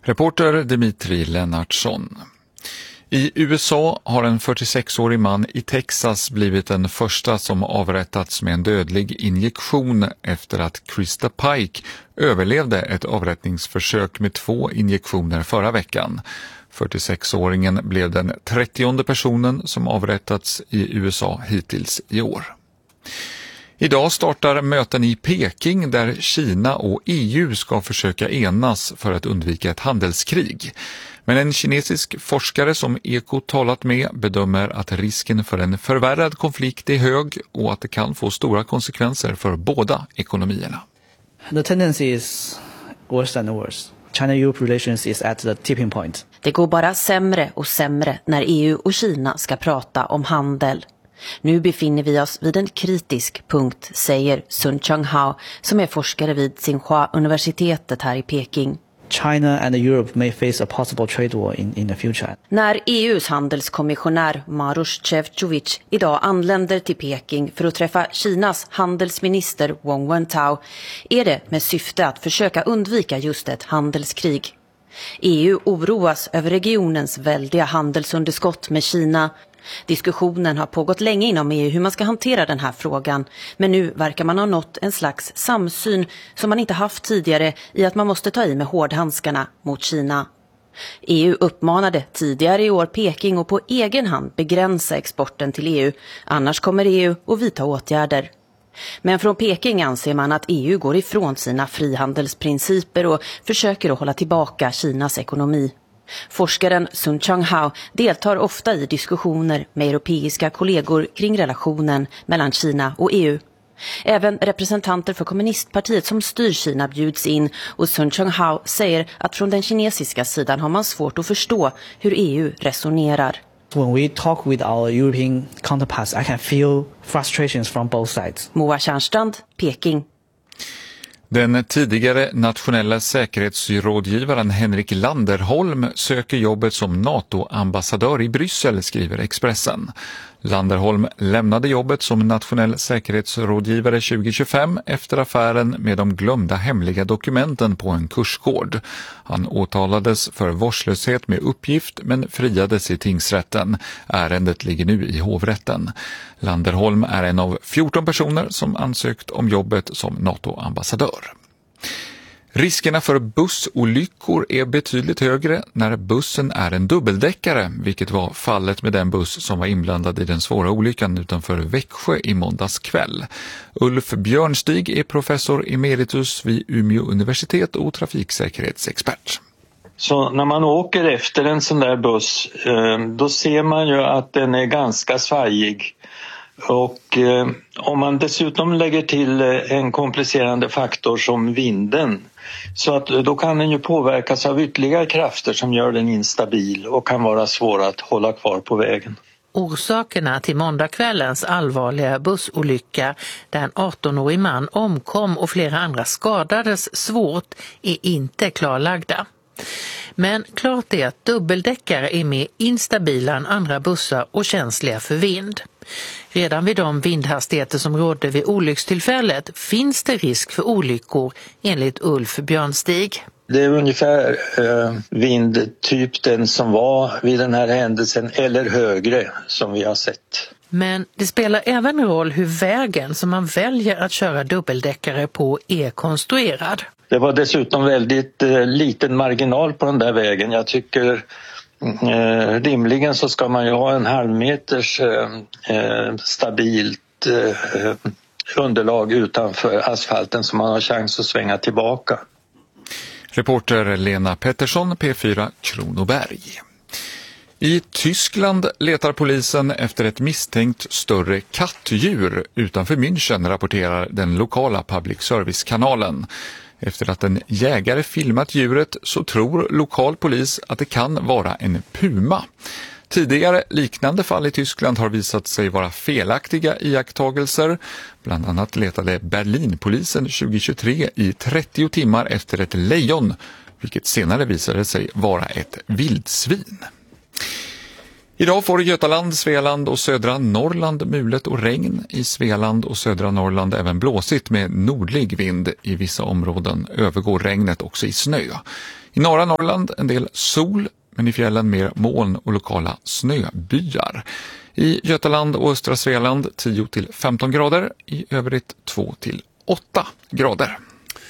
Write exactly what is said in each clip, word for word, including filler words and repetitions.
Reporter Dimitri Lennartsson. I U S A har en fyrtiosexårig man i Texas blivit den första som avrättats med en dödlig injektion efter att Krista Pike överlevde ett avrättningsförsök med två injektioner förra veckan. fyrtiosexåringen blev den trettionde personen som avrättats i U S A hittills i år. Idag startar möten i Peking där Kina och E U ska försöka enas för att undvika ett handelskrig. Men en kinesisk forskare som Eko talat med bedömer att risken för en förvärrad konflikt är hög och att det kan få stora konsekvenser för båda ekonomierna. The tendency is worse and worse. China-Europe relations is at the tipping point. Det går bara sämre och sämre när E U och Kina ska prata om handel. Nu befinner vi oss vid en kritisk punkt, säger Sun Chang-hao som är forskare vid Tsinghua-universitetet här i Peking. China and Europe may face a possible trade war in, in the future. När E U:s handelskommissionär Maroš Šefčovič idag anländer till Peking för att träffa Kinas handelsminister Wang Wentao är det med syfte att försöka undvika just ett handelskrig. E U oroas över regionens väldiga handelsunderskott med Kina. Diskussionen har pågått länge inom E U hur man ska hantera den här frågan, men nu verkar man ha nått en slags samsyn som man inte haft tidigare i att man måste ta i med hårdhandskarna mot Kina. E U uppmanade tidigare i år Peking att på egen hand begränsa exporten till E U, annars kommer E U att vidta åtgärder. Men från Peking anser man att E U går ifrån sina frihandelsprinciper och försöker att hålla tillbaka Kinas ekonomi. Forskaren Sun Chang-hao deltar ofta i diskussioner med europeiska kollegor kring relationen mellan Kina och E U. Även representanter för kommunistpartiet som styr Kina bjuds in och Sun Chang-hao säger att från den kinesiska sidan har man svårt att förstå hur E U resonerar. When we talk with our European counterparts, I can feel frustrations from both sides. Moa Tjärnstrand, Peking. Den tidigare nationella säkerhetsrådgivaren Henrik Landerholm söker jobbet som NATO-ambassadör i Bryssel, skriver Expressen. Landerholm lämnade jobbet som nationell säkerhetsrådgivare tjugo tjugofem efter affären med de glömda hemliga dokumenten på en kursgård. Han åtalades för vårdslöshet med uppgift men friades i tingsrätten. Ärendet ligger nu i hovrätten. Landerholm är en av fjorton personer som ansökt om jobbet som NATO-ambassadör. Riskerna för bussolyckor är betydligt högre när bussen är en dubbeldäckare, vilket var fallet med den buss som var inblandad i den svåra olyckan utanför Växjö i måndags kväll. Ulf Björnstig är professor emeritus vid Umeå universitet och trafiksäkerhetsexpert. Så när man åker efter en sån där buss, då ser man ju att den är ganska svajig. Och eh, om man dessutom lägger till en komplicerande faktor som vinden, så att då kan den ju påverkas av ytterligare krafter som gör den instabil och kan vara svår att hålla kvar på vägen. Orsakerna till måndagskvällens allvarliga bussolycka där en arton-årig man omkom och flera andra skadades svårt är inte klarlagda. Men klart är att dubbeldäckare är mer instabila än andra bussar och känsliga för vind. Redan vid de vindhastigheter som rådde vid olyckstillfället finns det risk för olyckor enligt Ulf Björnstig. Det är ungefär eh, vindtyp den som var vid den här händelsen eller högre som vi har sett. Men det spelar även roll hur vägen som man väljer att köra dubbeldäckare på är konstruerad. Det var dessutom väldigt eh, liten marginal på den där vägen. Jag tycker eh, rimligen så ska man ju ha en halvmeters eh, stabilt eh, underlag utanför asfalten så man har chans att svänga tillbaka. Reporter Lena Pettersson, P fyra Kronoberg. I Tyskland letar polisen efter ett misstänkt större kattdjur utanför München, rapporterar den lokala public service-kanalen. Efter att en jägare filmat djuret så tror lokal polis att det kan vara en puma. Tidigare liknande fall i Tyskland har visat sig vara felaktiga iakttagelser. Bland annat letade Berlinpolisen tjugo tjugotre i trettio timmar efter ett lejon, vilket senare visade sig vara ett vildsvin. Idag får Götaland, Svealand och södra Norrland mulet och regn. I Svealand och södra Norrland även blåsigt med nordlig vind. I vissa områden övergår regnet också i snö. I norra Norrland en del sol, men i fjällen mer moln och lokala snöbyar. I Götaland och östra Svealand tio till femton grader, i övrigt två till åtta grader.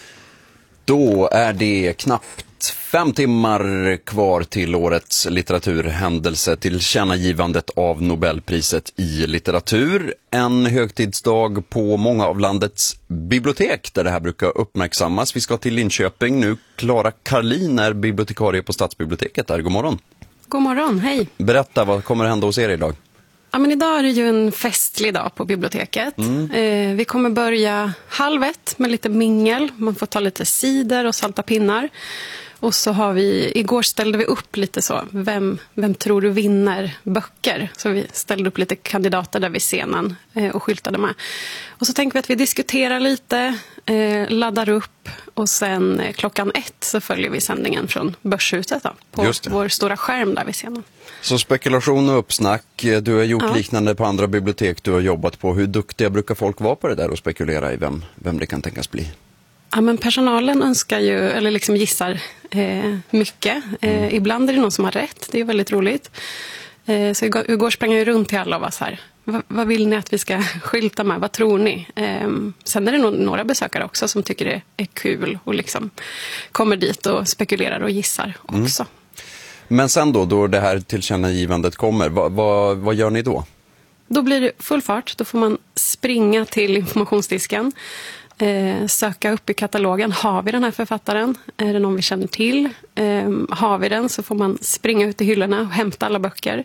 Då är det knappt fem timmar kvar till årets litteraturhändelse, tillkännagivandet av Nobelpriset i litteratur. En högtidsdag på många av landets bibliotek där det här brukar uppmärksammas. Vi ska till Linköping nu. Clara Karlin är bibliotekarie på Stadsbiblioteket där. God morgon. God morgon, hej. Berätta, vad kommer hända hos er idag? Ja, men idag är det ju en festlig dag på biblioteket. Mm. Eh, vi kommer börja halv ett med lite mingel. Man får ta lite cider och salta pinnar. Och så har vi, igår ställde vi upp lite så, vem, vem tror du vinner böcker? Så vi ställde upp lite kandidater där vid scenen eh, och skyltade med. Och så tänker vi att vi diskuterar lite, eh, laddar upp och sen eh, klockan ett så följer vi sändningen från Börshuset då, på vår stora skärm där vid scenen. Så spekulation och uppsnack, du har gjort ja. liknande på andra bibliotek du har jobbat på. Hur duktiga brukar folk vara på det där och spekulera i vem, vem det kan tänkas bli? Ja, men personalen önskar ju, eller liksom gissar eh, mycket. Eh, mm. Ibland är det någon som har rätt, det är väldigt roligt. Eh, så igår, igår sprang jag runt till alla och var så här, vad, vad vill ni att vi ska skylta med, vad tror ni? Eh, sen är det nog några besökare också som tycker det är kul och liksom kommer dit och spekulerar och gissar också. Mm. Men sen då, då det här tillkännagivandet kommer, vad, vad, vad gör ni då? Då blir det full fart, då får man springa till informationsdisken. Eh, söka upp i katalogen, har vi den här författaren? Är det någon vi känner till? Eh, har vi den så får man springa ut i hyllorna och hämta alla böcker.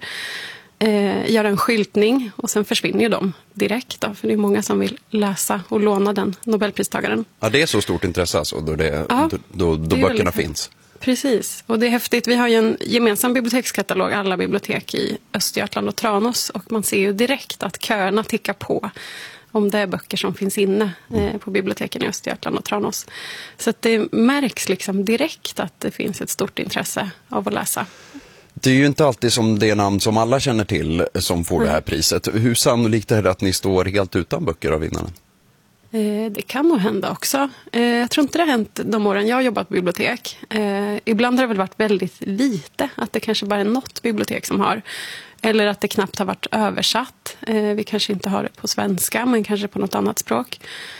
Eh, göra en skyltning och sen försvinner ju de direkt då, för det är många som vill läsa och låna den Nobelpristagaren. Ja, det är så stort intresse alltså, då, det, ja, då, då, då böckerna väldigt... finns. Precis, och det är häftigt. Vi har ju en gemensam bibliotekskatalog, alla bibliotek i Östergötland och Tranås, och man ser ju direkt att köerna tickar på om det är böcker som finns inne eh, på biblioteken i Östergötland och Tranås. Så att det märks liksom direkt att det finns ett stort intresse av att läsa. Det är ju inte alltid som det namn som alla känner till som får mm. det här priset. Hur sannolikt är det att ni står helt utan böcker av vinnaren? Eh, det kan nog hända också. Eh, jag tror inte det har hänt de åren jag har jobbat på bibliotek. Eh, ibland har det väl varit väldigt lite. Att det kanske bara är något bibliotek som har. Eller att det knappt har varit översatt. Eh, vi kanske inte har det på svenska, men kanske på något annat språk.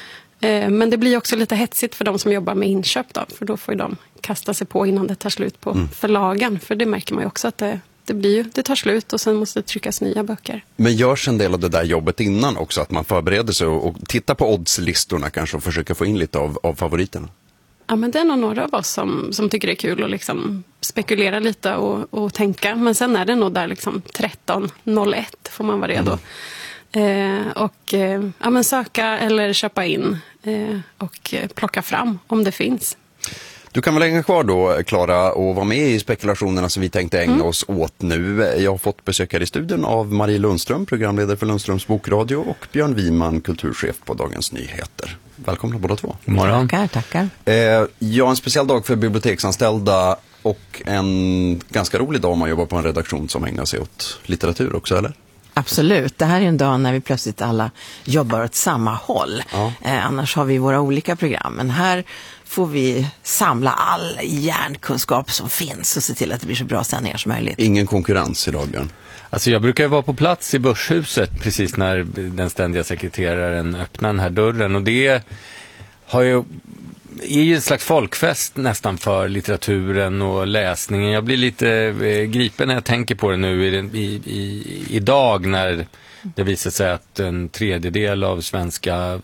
Eh, men det blir också lite hetsigt för de som jobbar med inköp då. För då får ju de kasta sig på innan det tar slut på mm. förlagen. För det märker man ju också att det, det, blir ju, det tar slut och sen måste det tryckas nya böcker. Men görs en del av det där jobbet innan också? Att man förbereder sig och, och tittar på oddslistorna kanske och försöker få in lite av, av favoriterna? Ja, men det är nog några av oss som, som tycker det är kul att liksom spekulera lite och, och tänka. Men sen är det nog där liksom tretton noll ett får man vara redo. Mm. Eh, och eh, ja, men söka eller köpa in eh, och plocka fram om det finns. Du kan väl hänga kvar då, Clara, och vara med i spekulationerna som vi tänkte ägna mm. oss åt nu. Jag har fått besök här i studion av Marie Lundström, programledare för Lundströms bokradio, och Björn Wiman, kulturchef på Dagens Nyheter. Välkomna båda två. God morgon. Tackar, tackar. Eh, ja, en speciell dag för biblioteksanställda och en ganska rolig dag om man jobbar på en redaktion som ägnar sig åt litteratur också, eller? Absolut, det här är en dag när vi plötsligt alla jobbar åt samma håll. Ja. Eh, annars har vi våra olika program, men här får vi samla all hjärnkunskap som finns och se till att det blir så bra sändningar som möjligt. Ingen konkurrens idag, Björn? Alltså jag brukar vara på plats i Börshuset precis när den ständiga sekreteraren öppnar den här dörren, och det har ju är ju en slags folkfest nästan för litteraturen och läsningen. Jag blir lite eh, gripen när jag tänker på det nu i, i, i, idag när det visar sig att en tredjedel av svenska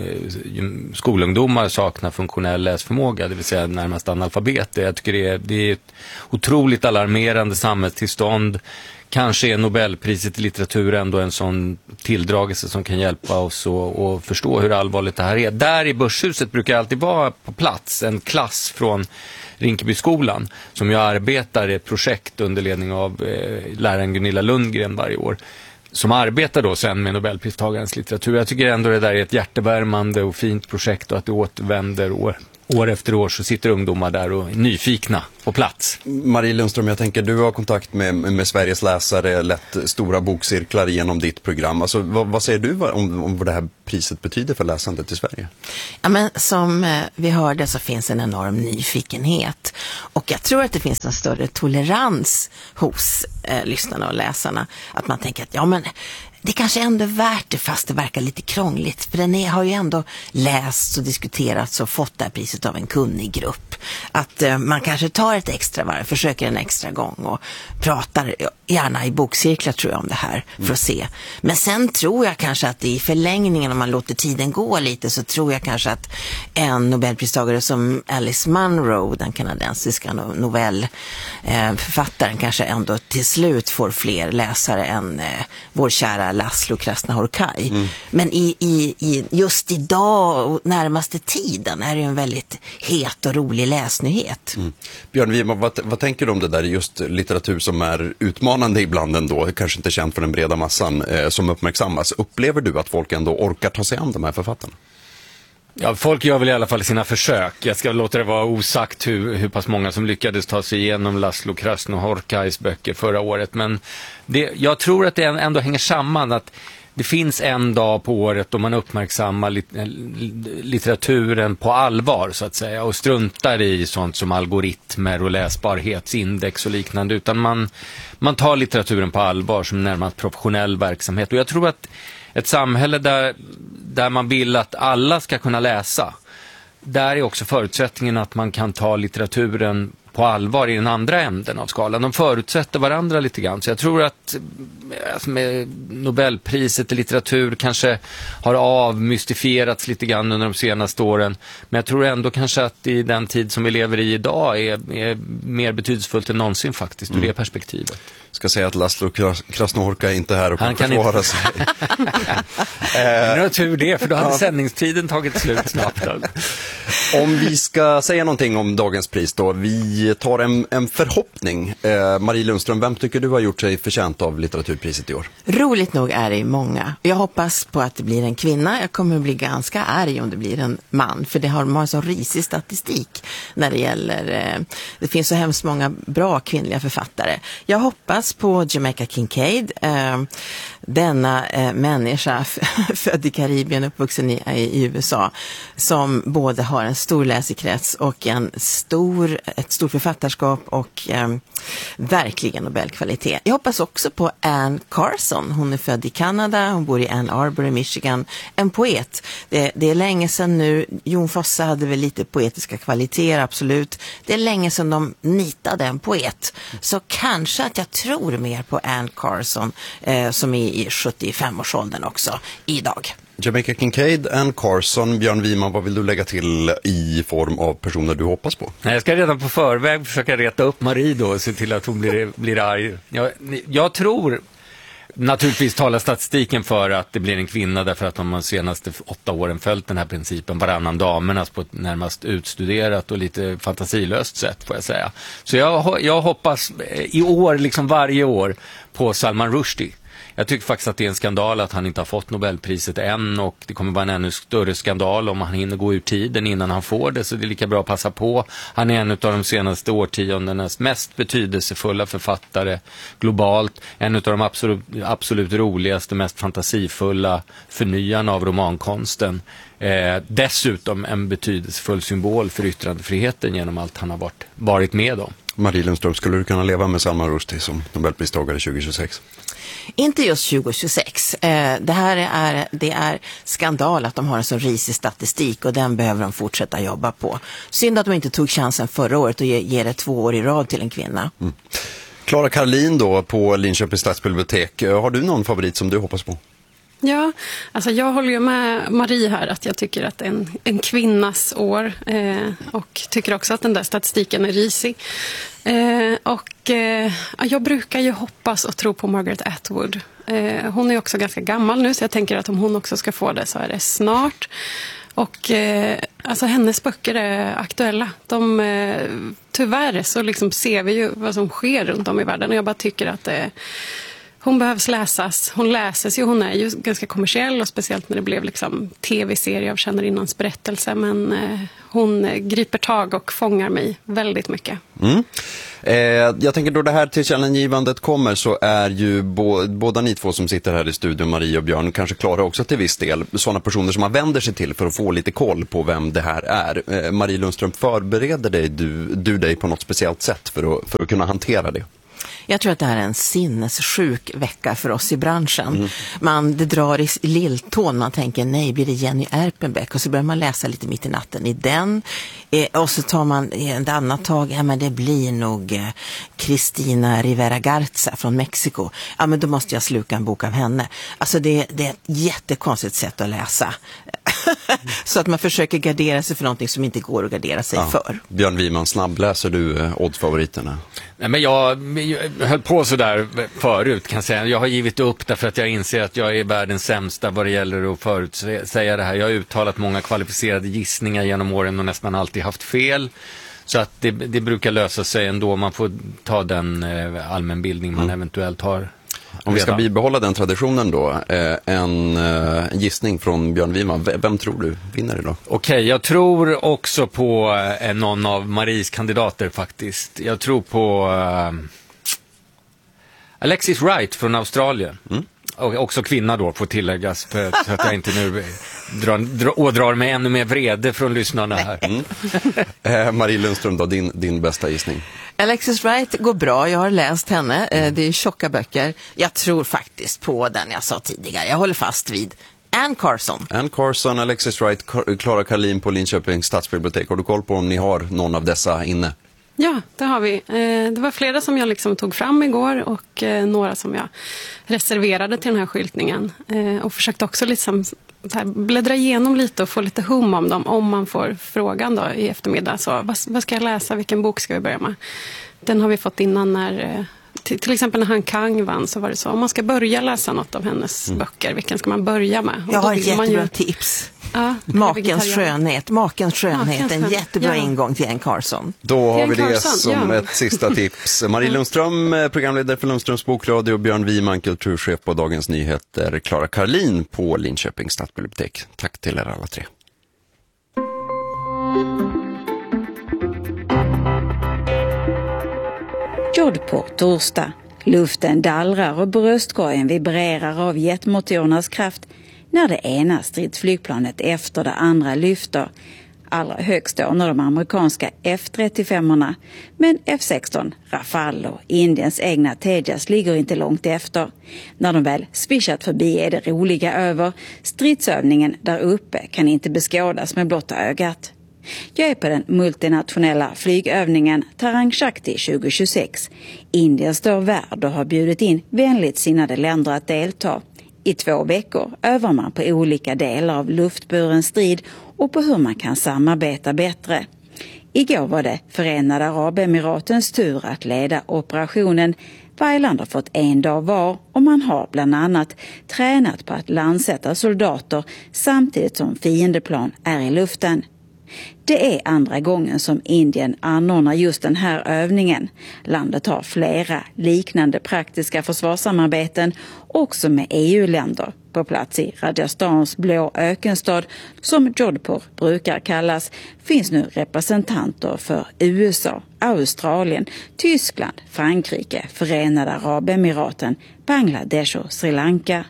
sk- skolungdomar saknar funktionell läsförmåga, det vill säga närmast analfabet. Jag tycker det är, det är ett otroligt alarmerande samhällstillstånd. Kanske är Nobelpriset i litteratur ändå en sån tilldragelse som kan hjälpa oss att, att förstå hur allvarligt det här är. Där i Börshuset brukar jag alltid vara på plats en klass från Rinkebyskolan som jag arbetar i ett projekt under ledning av eh, läraren Gunilla Lundgren varje år, som arbetar då sen med Nobelpristagarens litteratur. Jag tycker ändå det där är ett hjärtevärmande och fint projekt, och att det återvänder år, år efter år så sitter ungdomar där och är nyfikna på plats. Marie Lundström, jag tänker du har kontakt med, med Sveriges läsare, lett stora bokcirklar genom ditt program. Alltså, vad, vad säger du om, om vad det här priset betyder för läsandet i Sverige? Ja, men som eh, vi hörde så finns en enorm nyfikenhet. Och jag tror att det finns en större tolerans hos eh, lyssnarna och läsarna. Att man tänker att ja men det kanske ändå är värt det fast det verkar lite krångligt. För den är, har ju ändå lästs och diskuterats och fått det här priset av en kunnig grupp. Att eh, man kanske tar ett extra varv, försöker en extra gång och pratar gärna i bokcirklar tror jag om det här för mm. att se. Men sen tror jag kanske att i förlängningen om man låter tiden gå lite så tror jag kanske att en Nobelpristagare som Alice Munro, den kanadensiska no- novellförfattaren, eh, kanske ändå till slut får fler läsare än eh, vår kära Laszlo Krasznahorkai. Mm. Men i, i, i just idag och närmaste tiden är det en väldigt het och rolig läsnyhet. Mm. Björn Wiman, vad, vad tänker du om det där just litteratur som är utmanande ibland ändå, kanske inte känt för den breda massan eh, som uppmärksammas. Upplever du att folk ändå orkar ta sig an de här författarna? Ja, folk gör väl i alla fall sina försök. Jag ska låta det vara osagt hur, hur pass många som lyckades ta sig igenom Laszlo Krasznahorkais böcker förra året. Men det, jag tror att det ändå hänger samman att det finns en dag på året då man uppmärksammar lit, litteraturen på allvar så att säga och struntar i sånt som algoritmer och läsbarhetsindex och liknande, utan man, man tar litteraturen på allvar som närmast professionell verksamhet. Och jag tror att ett samhälle där, där man vill att alla ska kunna läsa, där är också förutsättningen att man kan ta litteraturen på allvar i den andra änden av skalan. De förutsätter varandra lite grann. Så jag tror att alltså med Nobelpriset i litteratur kanske har avmystifierats lite grann under de senaste åren. Men jag tror ändå kanske att i den tid som vi lever i idag är, är mer betydelsefullt än någonsin faktiskt ur mm. det perspektivet. Ska säga att Laszlo Krasznahorkai inte är här och kan försvara inte... sig. Det är nog tur det, för då hade ja. sändningstiden tagit slut snabbt. Om vi ska säga någonting om dagens pris då, vi tar en, en förhoppning. Eh, Marie Lundström, vem tycker du har gjort sig förtjänt av litteraturpriset i år? Roligt nog är det många. Jag hoppas på att det blir en kvinna. Jag kommer att bli ganska arg om det blir en man, för det har man så risig statistik när det gäller, eh, det finns så hemskt många bra kvinnliga författare. Jag hoppas på Jamaica Kincaid, eh, denna eh, människa född i Karibien, uppvuxen i, i U S A, som både har en stor läsekrets och en stor, ett stort författarskap och eh, verkligen Nobelkvalitet. Jag hoppas också på Anne Carson. Hon är född i Kanada, hon bor i Ann Arbor i Michigan. En poet. Det, det är länge sedan nu, Jon Fosse hade väl lite poetiska kvaliteter, absolut. Det är länge sedan de nitade en poet. Så kanske att jag tror mer på Anne Carson eh, som är i sjuttiofem-årsåldern också idag. Jamaica Kincaid, Anne Carson, Björn Wiman, vad vill du lägga till i form av personer du hoppas på? Nej, jag ska redan på förväg försöka reta upp Marie då och se till att hon blir, blir arg. Jag, jag tror, naturligtvis talar statistiken för att det blir en kvinna, därför att de senaste åtta åren följt den här principen varannan damernas på ett närmast utstuderat och lite fantasilöst sätt, får jag säga. Så jag, jag hoppas i år, liksom varje år, på Salman Rushdie. Jag tycker faktiskt att det är en skandal att han inte har fått Nobelpriset än, och det kommer vara en ännu större skandal om han hinner gå ur tiden innan han får det, så det är lika bra att passa på. Han är en av de senaste årtiondenas mest betydelsefulla författare globalt, en av de absolut, absolut roligaste, mest fantasifulla förnyarna av romankonsten. Eh, dessutom en betydelsefull symbol för yttrandefriheten genom allt han har varit, varit med om. Marie Lundström, skulle du kunna leva med Salman Rushdie som Nobelpristagare tjugo tjugosex? Inte just tjugo tjugosex. Eh, det här är, det är skandal att de har en så risig statistik, och den behöver de fortsätta jobba på. Synd att de inte tog chansen förra året och ge, ge det två år i rad till en kvinna. Mm. Clara Karlin då på Linköpings stadsbibliotek. Har du någon favorit som du hoppas på? Ja, alltså jag håller ju med Marie här att jag tycker att en, en kvinnas år eh, och tycker också att den där statistiken är risig. Eh, och eh, jag brukar ju hoppas och tro på Margaret Atwood. Eh, hon är också ganska gammal nu, så jag tänker att om hon också ska få det så är det snart. Och eh, alltså hennes böcker är aktuella. De, eh, tyvärr så liksom ser vi ju vad som sker runt om i världen, och jag bara tycker att det eh, hon behövs läsas. Hon läses ju, hon är ju ganska kommersiell, och speciellt när det blev liksom tv-serie av Kännarinans berättelse. Men eh, hon griper tag och fångar mig väldigt mycket. Mm. Eh, jag tänker då det här tillkännagivandet kommer så är ju bo, båda ni två som sitter här i studion, Marie och Björn, kanske klara också till viss del sådana personer som man vänder sig till för att få lite koll på vem det här är. Eh, Marie Lundström, förbereder dig, du, du dig på något speciellt sätt för att, för att kunna hantera det? Jag tror att det här är en sinnessjuk vecka för oss i branschen. Mm. Man, det drar i lilltån, man tänker nej, blir det Jenny Erpenbeck? Och så börjar man läsa lite mitt i natten i den. Eh, och så tar man ett annat tag, ja men det blir nog Cristina eh, Rivera Garza från Mexiko. Ja men då måste jag sluka en bok av henne. Alltså det, det är ett jättekonstigt sätt att läsa. Så att man försöker gardera sig för någonting som inte går att gardera sig ja. för. Björn Wiman, snabbläser du eh, oddsfavoriterna? Nej, men jag, jag höll på så där förut kan jag säga. Jag har givit upp därför att jag inser att jag är världens sämsta vad det gäller att förutsäga det här. Jag har uttalat många kvalificerade gissningar genom åren och nästan alltid haft fel. Så att det, det brukar lösa sig ändå. Man får ta den eh, allmänbildning man mm. eventuellt har. Om vi ska bibehålla den traditionen då, eh, en eh, gissning från Björn Wiman. V- vem tror du vinner idag? Okej, okay, jag tror också på eh, någon av Maries kandidater faktiskt. Jag tror på eh, Alexis Wright från Australien. Mm. Och också kvinna då, får tilläggas, för, så att jag inte nu drar, drar, ådrar mig ännu mer vrede från lyssnarna här. Mm. eh, Marie Lundström då, din, din bästa gissning? Alexis Wright går bra, jag har läst henne, eh, det är tjocka böcker. Jag tror faktiskt på den jag sa tidigare, jag håller fast vid Anne Carson. Anne Carson, Alexis Wright, Clara Karlin på Linköpings stadsbibliotek. Har du koll på om ni har någon av dessa inne? Ja, det har vi. Det var flera som jag liksom tog fram igår och några som jag reserverade till den här skyltningen. Och försökte också liksom så här bläddra igenom lite och få lite hum om dem om man får frågan då i eftermiddag. Så vad, vad ska jag läsa? Vilken bok ska vi börja med? Den har vi fått innan när... Till, till exempel när Han Kang vann så var det så. Om man ska börja läsa något av hennes mm. böcker, vilken ska man börja med? Och jag har ett jättebra ju... tips. Ja, Makens skönhet. Makens skönhet, Makens en jättebra ja. ingång till Anne Carson. Då har vi det som ja. ett sista tips. Marie Lundström, programledare för Lundströms bokradio, och Björn Wiman, kulturchef på Dagens Nyheter, Clara Karlin på Linköpings stadsbibliotek. Tack till er alla tre. Jodhpur torsdag. Luften dallrar och bröstkorgen vibrerar av jetmotorernas kraft när det ena stridsflygplanet efter det andra lyfter. Allra högst då när de amerikanska F trettiofem-orna, men F sexton, Rafale och Indiens egna Tejas ligger inte långt efter. När de väl svishat förbi är det roliga över. Stridsövningen där uppe kan inte beskådas med blotta ögat. Jag är på den multinationella flygövningen Tarang Shakti tjugo tjugosex. Indien står värd och har bjudit in vänligt sinnade länder att delta. I två veckor övar man på olika delar av luftburen strid och på hur man kan samarbeta bättre. Igår var det Förenade Arabemiratens tur att leda operationen. Varje land har fått en dag var och man har bland annat tränat på att landsätta soldater samtidigt som fiendeplan är i luften. Det är andra gången som Indien anordnar just den här övningen. Landet har flera liknande praktiska försvarssamarbeten också med E U-länder. På plats i Rajasthans blå ökenstad, som Jodhpur brukar kallas, finns nu representanter för U S A, Australien, Tyskland, Frankrike, Förenade Arabemiraten, Bangladesh och Sri Lanka.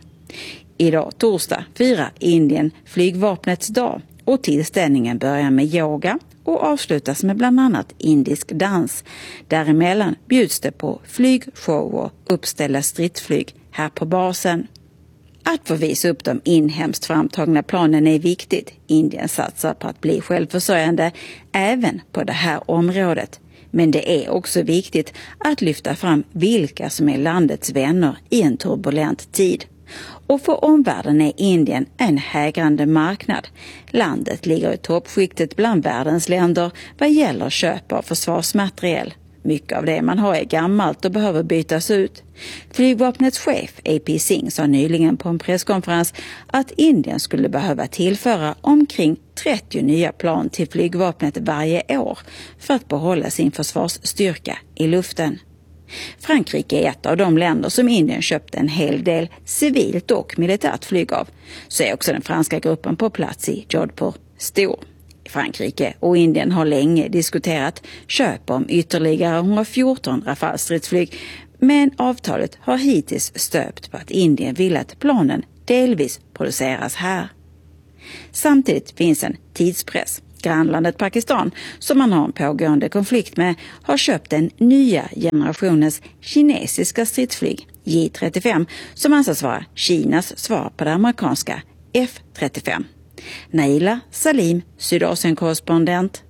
Idag torsdag firar Indien flygvapnets dag. Och tillställningen börjar med yoga och avslutas med bland annat indisk dans. Däremellan bjuds det på flygshow och uppställda stridsflyg här på basen. Att få visa upp de inhemskt framtagna planen är viktigt. Indien satsar på att bli självförsörjande även på det här området. Men det är också viktigt att lyfta fram vilka som är landets vänner i en turbulent tid. Och för omvärlden är Indien en hägrande marknad. Landet ligger i toppskiktet bland världens länder vad gäller köp av försvarsmateriel. Mycket av det man har är gammalt och behöver bytas ut. Flygvapnets chef A P Singh sa nyligen på en presskonferens att Indien skulle behöva tillföra omkring trettio nya plan till flygvapnet varje år för att behålla sin försvarsstyrka i luften. Frankrike är ett av de länder som Indien köpt en hel del civilt och militärt flyg av. Så är också den franska gruppen på plats i Jodhpur stor. Frankrike och Indien har länge diskuterat köp om ytterligare hundrafjorton Rafale-stridsflyg, men avtalet har hittills stöpt på att Indien vill att planen delvis produceras här. Samtidigt finns en tidspress. Grannlandet Pakistan, som man har en pågående konflikt med, har köpt den nya generationens kinesiska stridsflyg J trettiofem som anses vara Kinas svar på det amerikanska F trettiofem. Naila Salim, Sydasien-korrespondent.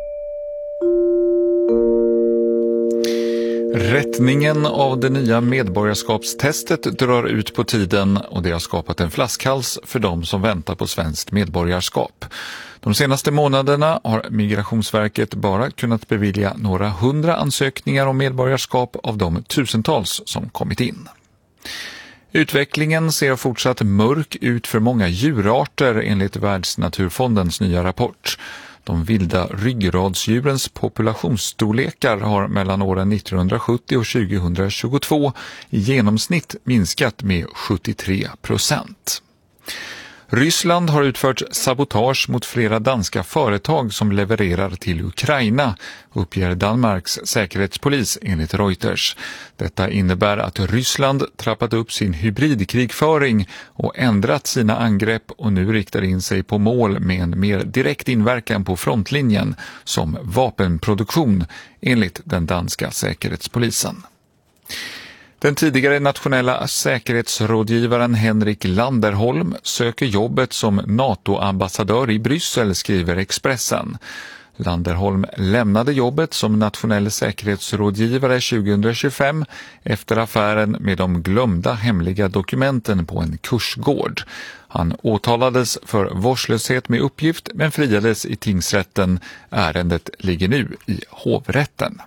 Rättningen av det nya medborgarskapstestet drar ut på tiden och det har skapat en flaskhals för de som väntar på svenskt medborgarskap. De senaste månaderna har Migrationsverket bara kunnat bevilja några hundra ansökningar om medborgarskap av de tusentals som kommit in. Utvecklingen ser fortsatt mörk ut för många djurarter enligt Världsnaturfondens nya rapport. De vilda ryggradsdjurens populationsstorlekar har mellan åren nittonhundrasjuttio och tjugohundratjugotvå i genomsnitt minskat med sjuttiotre procent. Ryssland har utfört sabotage mot flera danska företag som levererar till Ukraina, uppger Danmarks säkerhetspolis enligt Reuters. Detta innebär att Ryssland trappat upp sin hybridkrigföring och ändrat sina angrepp och nu riktar in sig på mål med en mer direkt inverkan på frontlinjen som vapenproduktion, enligt den danska säkerhetspolisen. Den tidigare nationella säkerhetsrådgivaren Henrik Landerholm söker jobbet som NATO-ambassadör i Bryssel, skriver Expressen. Landerholm lämnade jobbet som nationell säkerhetsrådgivare tjugohundratjugofem efter affären med de glömda hemliga dokumenten på en kursgård. Han åtalades för vårdslöshet med uppgift men friades i tingsrätten. Ärendet ligger nu i hovrätten.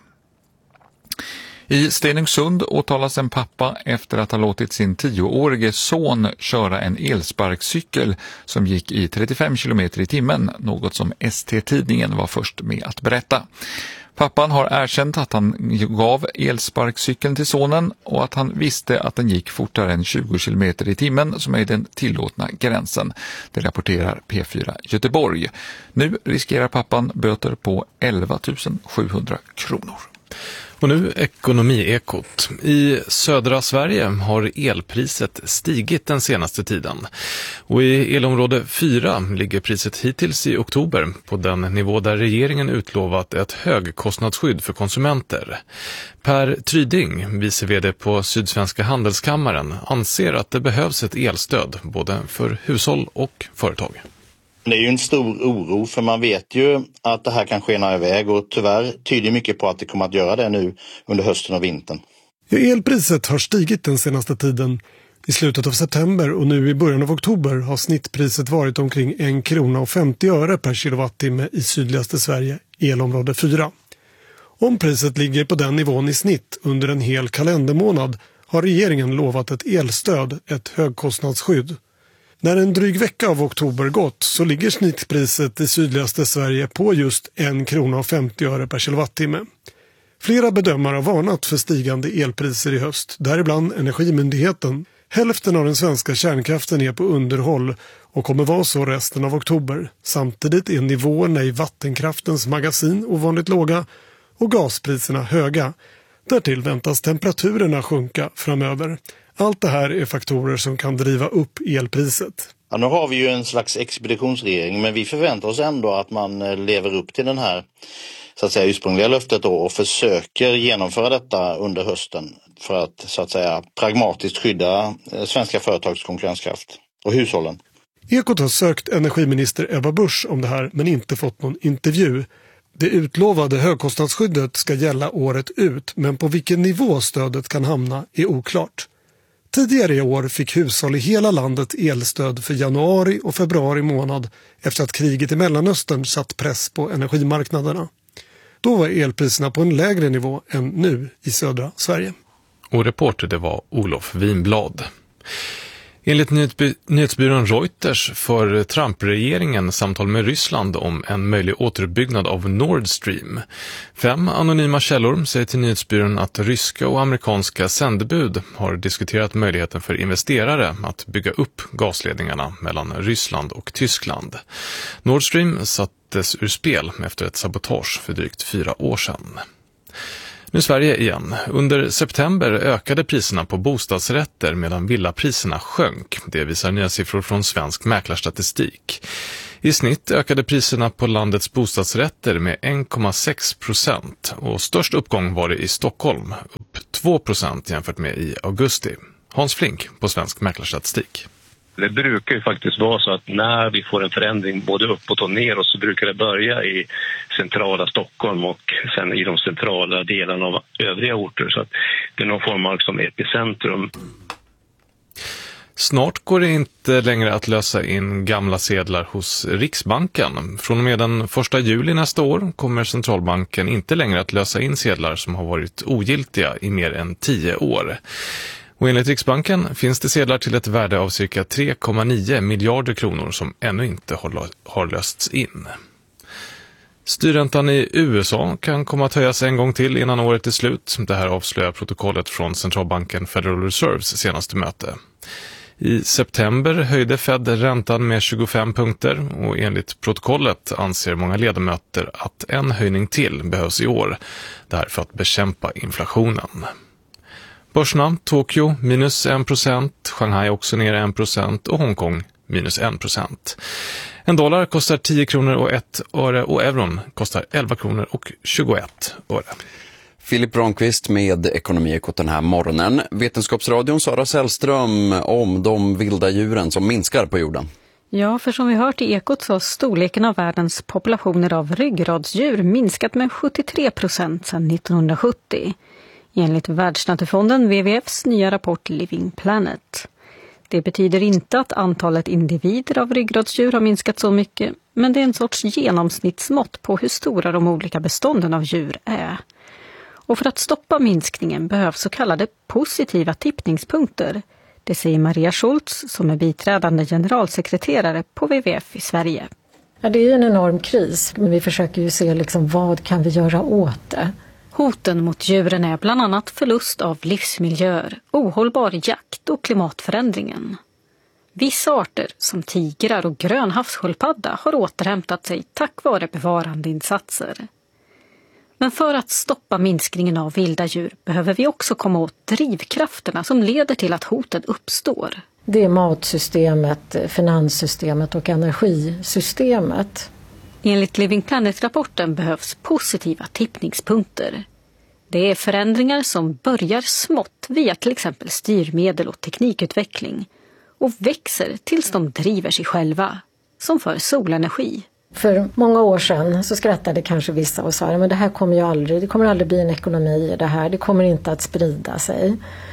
I Stenungsund åtalas en pappa efter att ha låtit sin tioårige son köra en elsparkcykel som gick i trettiofem kilometer i timmen, något som S T-tidningen var först med att berätta. Pappan har erkänt att han gav elsparkcykeln till sonen och att han visste att den gick fortare än tjugo kilometer i timmen som är den tillåtna gränsen. Det rapporterar P fyra Göteborg. Nu riskerar pappan böter på elva tusen sjuhundra kronor. Och nu ekonomiekot. I södra Sverige har elpriset stigit den senaste tiden. Och i elområde fyra ligger priset hittills i oktober på den nivå där regeringen utlovat ett högkostnadsskydd för konsumenter. Per Tryding, vice vd på Sydsvenska handelskammaren, anser att det behövs ett elstöd både för hushåll och företag. Det är ju en stor oro, för man vet ju att det här kan skena iväg och tyvärr tyder mycket på att det kommer att göra det nu under hösten och vintern. Ja, elpriset har stigit den senaste tiden. I slutet av september och nu i början av oktober har snittpriset varit omkring en krona och femtio öre per kilowattimme i sydligaste Sverige, elområde fyra. Om priset ligger på den nivån i snitt under en hel kalendermånad har regeringen lovat ett elstöd, ett högkostnadsskydd. När en dryg vecka av oktober gått så ligger snittpriset i sydligaste Sverige på just en krona och femtio öre per kilowattimme. Flera bedömare har varnat för stigande elpriser i höst, däribland Energimyndigheten. Hälften av den svenska kärnkraften är på underhåll och kommer vara så resten av oktober. Samtidigt är nivåerna i vattenkraftens magasin ovanligt låga och gaspriserna höga. Därtill väntas temperaturerna sjunka framöver. Allt det här är faktorer som kan driva upp elpriset. Ja, nu har vi ju en slags expeditionsregering, men vi förväntar oss ändå att man lever upp till den här så att säga ursprungliga löftet då, och försöker genomföra detta under hösten för att så att säga pragmatiskt skydda svenska företags konkurrenskraft och hushållen. Ekot har sökt energiminister Ebba Busch om det här men inte fått någon intervju. Det utlovade högkostnadsskyddet ska gälla året ut, men på vilken nivå stödet kan hamna är oklart. Tidigare i år fick hushåll i hela landet elstöd för januari och februari månad efter att kriget i Mellanöstern satt press på energimarknaderna. Då var elpriserna på en lägre nivå än nu i södra Sverige. Och reporter det var Olof Winblad. Enligt nyhetsby- nyhetsbyrån Reuters för Trump-regeringen samtal med Ryssland om en möjlig återuppbyggnad av Nord Stream. Fem anonyma källor säger till nyhetsbyrån att ryska och amerikanska sändebud har diskuterat möjligheten för investerare att bygga upp gasledningarna mellan Ryssland och Tyskland. Nord Stream satt sattes ur spel efter ett sabotage för drygt fyra år sedan. Nu Sverige igen. Under september ökade priserna på bostadsrätter medan villapriserna sjönk. Det visar nya siffror från Svensk mäklarstatistik. I snitt ökade priserna på landets bostadsrätter med en komma sex procent och störst uppgång var det i Stockholm, upp två procent jämfört med i augusti. Hans Flink på Svensk mäklarstatistik. Det brukar ju faktiskt vara så att när vi får en förändring både uppåt och neråt så brukar det börja i centrala Stockholm och sen i de centrala delarna av övriga orter. Så att det är någon form av som epicentrum. Snart går det inte längre att lösa in gamla sedlar hos Riksbanken. Från och med den första juli nästa år kommer centralbanken inte längre att lösa in sedlar som har varit ogiltiga i mer än tio år. Och enligt Riksbanken finns det sedlar till ett värde av cirka tre komma nio miljarder kronor som ännu inte har lösts in. Styrräntan i U S A kan komma att höjas en gång till innan året är slut. Det här avslöjar protokollet från centralbanken Federal Reserves senaste möte. I september höjde Fed räntan med tjugofem punkter och enligt protokollet anser många ledamöter att en höjning till behövs i år. Det här för att bekämpa inflationen. Börserna, Tokyo minus en procent, Shanghai också ner en procent och Hongkong minus en procent. En dollar kostar tio kronor och ett öre och euron kostar elva kronor och tjugoett öre. Filip Ronqvist med Ekonomiekot den här morgonen. Vetenskapsradion Sara Sällström om de vilda djuren som minskar på jorden. Ja, för som vi hört i Ekot så har storleken av världens populationer av ryggradsdjur minskat med sjuttiotre procent sedan nittonhundrasjuttio. Enligt Världsnaturfonden W W F:s nya rapport Living Planet. Det betyder inte att antalet individer av ryggradsdjur har minskat så mycket, men det är en sorts genomsnittsmått på hur stora de olika bestånden av djur är. Och för att stoppa minskningen behövs så kallade positiva tippningspunkter. Det säger Maria Schultz som är biträdande generalsekreterare på W W F i Sverige. Ja, det är en enorm kris, men vi försöker ju se liksom, vad kan vi göra åt det. Hoten mot djuren är bland annat förlust av livsmiljöer, ohållbar jakt och klimatförändringen. Vissa arter som tigrar och grön havssköldpadda har återhämtat sig tack vare bevarandeinsatser. Men för att stoppa minskningen av vilda djur behöver vi också komma åt drivkrafterna som leder till att hoten uppstår. Det är matsystemet, finanssystemet och energisystemet. Enligt Living Planet-rapporten behövs positiva tippningspunkter. Det är förändringar som börjar smått via till exempel styrmedel och teknikutveckling och växer tills de driver sig själva, som för solenergi. För många år sedan så skrattade kanske vissa och sa men det här kommer ju aldrig, det kommer aldrig bli en ekonomi i det här, det kommer inte att sprida sig.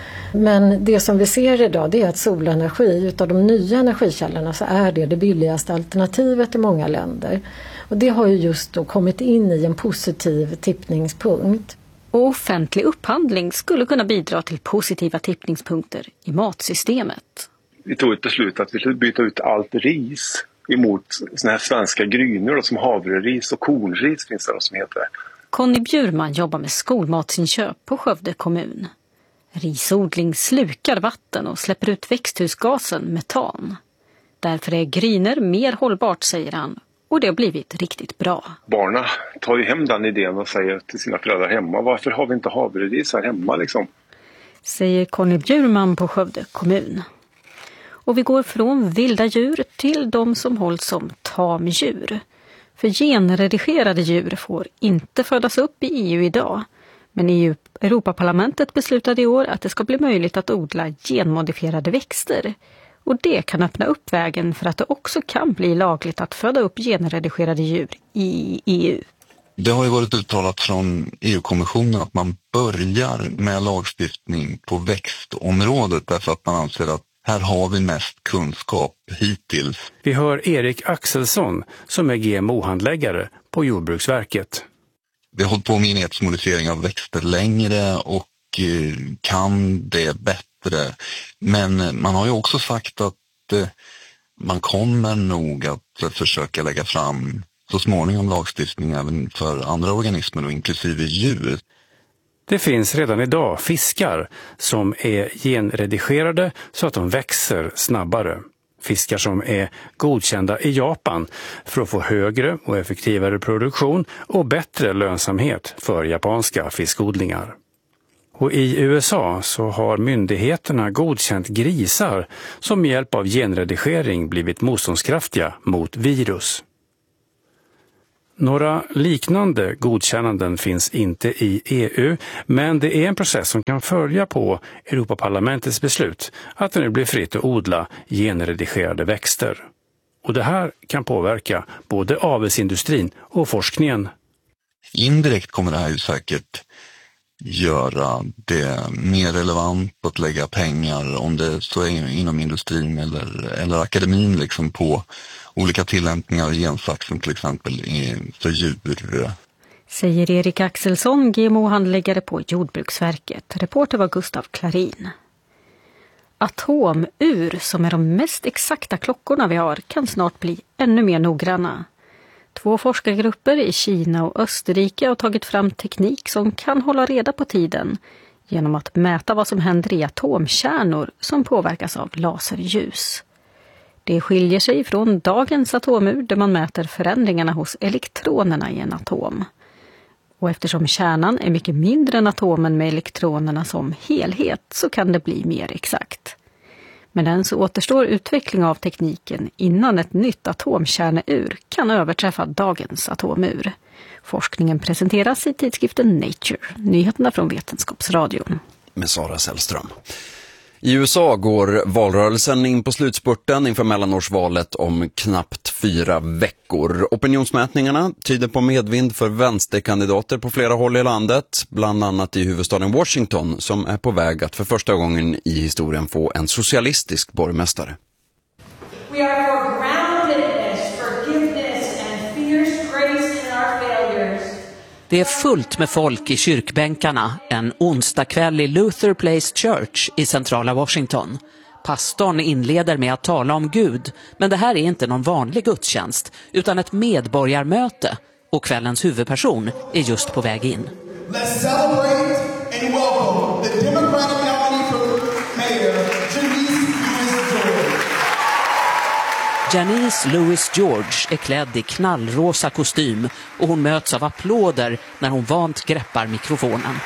Men det som vi ser idag det är att solenergi, utav de nya energikällorna så är det det billigaste alternativet i många länder. Och det har ju just då kommit in i en positiv tippningspunkt. Och offentlig upphandling skulle kunna bidra till positiva tippningspunkter i matsystemet. Vi tog ett beslut att vi skulle byta ut allt ris emot såna här svenska grynor som havreris och kornris finns det som heter. Conny Bjurman jobbar med skolmatsinköp på Skövde kommun. Risodling slukar vatten och släpper ut växthusgasen metan. Därför är grynor mer hållbart, säger han. Och det har blivit riktigt bra. Barnen tar ju hem den idén och säger till sina föräldrar hemma. Varför har vi inte havreris här hemma liksom? Säger Conny Bjurman på Skövde kommun. Och vi går från vilda djur till de som hålls som tamdjur. För genredigerade djur får inte födas upp i E U idag. Men E U, Europaparlamentet beslutade i år att det ska bli möjligt att odla genmodifierade växter. Och det kan öppna upp vägen för att det också kan bli lagligt att föda upp genredigerade djur i E U. Det har ju varit uttalat från E U-kommissionen att man börjar med lagstiftning på växtområdet därför att man anser att här har vi mest kunskap hittills. Vi hör Erik Axelsson som är G M O-handläggare på Jordbruksverket. Vi har hållit på med genetisk modifiering av växter längre och kan det bättre. Men man har ju också sagt att man kommer nog att försöka lägga fram så småningom lagstiftning även för andra organismer och inklusive djur. Det finns redan idag fiskar som är genredigerade så att de växer snabbare. fiskar som är godkända i Japan för att få högre och effektivare produktion och bättre lönsamhet för japanska fiskodlingar. Och i U S A så har myndigheterna godkänt grisar som med hjälp av genredigering blivit motståndskraftiga mot virus. Några liknande godkännanden finns inte i E U, men det är en process som kan följa på Europaparlamentets beslut att det nu blir fritt att odla genredigerade växter. Och det här kan påverka både avelsindustrin och forskningen. Indirekt kommer det här ju säkert göra det mer relevant att lägga pengar, om det så är inom industrin eller, eller akademin, liksom på olika tillämpningar av gensaxen till exempel för djur. Säger Erik Axelsson, G M O-handläggare på Jordbruksverket. Reporter var Gustav Klarin. Atomur, som är de mest exakta klockorna vi har, kan snart bli ännu mer noggranna. Två forskargrupper i Kina och Österrike har tagit fram teknik som kan hålla reda på tiden genom att mäta vad som händer i atomkärnor som påverkas av laserljus. Det skiljer sig från dagens atomur där man mäter förändringarna hos elektronerna i en atom. Och eftersom kärnan är mycket mindre än atomen med elektronerna som helhet så kan det bli mer exakt. Men än så återstår utveckling av tekniken innan ett nytt atomkärneur kan överträffa dagens atomur. Forskningen presenteras i tidskriften Nature. Nyheterna från Vetenskapsradion. Med Sara Sällström. I U S A går valrörelsen in på slutspurten inför mellanårsvalet om knappt fyra veckor. Opinionsmätningarna tyder på medvind för vänsterkandidater på flera håll i landet, bland annat i huvudstaden Washington, som är på väg att för första gången i historien få en socialistisk borgmästare. We are for groundedness, forgiveness and fierce grace in our failures. Det är fullt med folk i kyrkbänkarna en onsdag kväll i Luther Place Church i centrala Washington. Pastorn inleder med att tala om Gud, men det här är inte någon vanlig gudstjänst utan ett medborgarmöte, och kvällens huvudperson är just på väg in. Let's celebrate and welcome the Democratic nominee for mayor, Janice Louis George är klädd i knallrosa kostym och hon möts av applåder när hon vant greppar mikrofonen.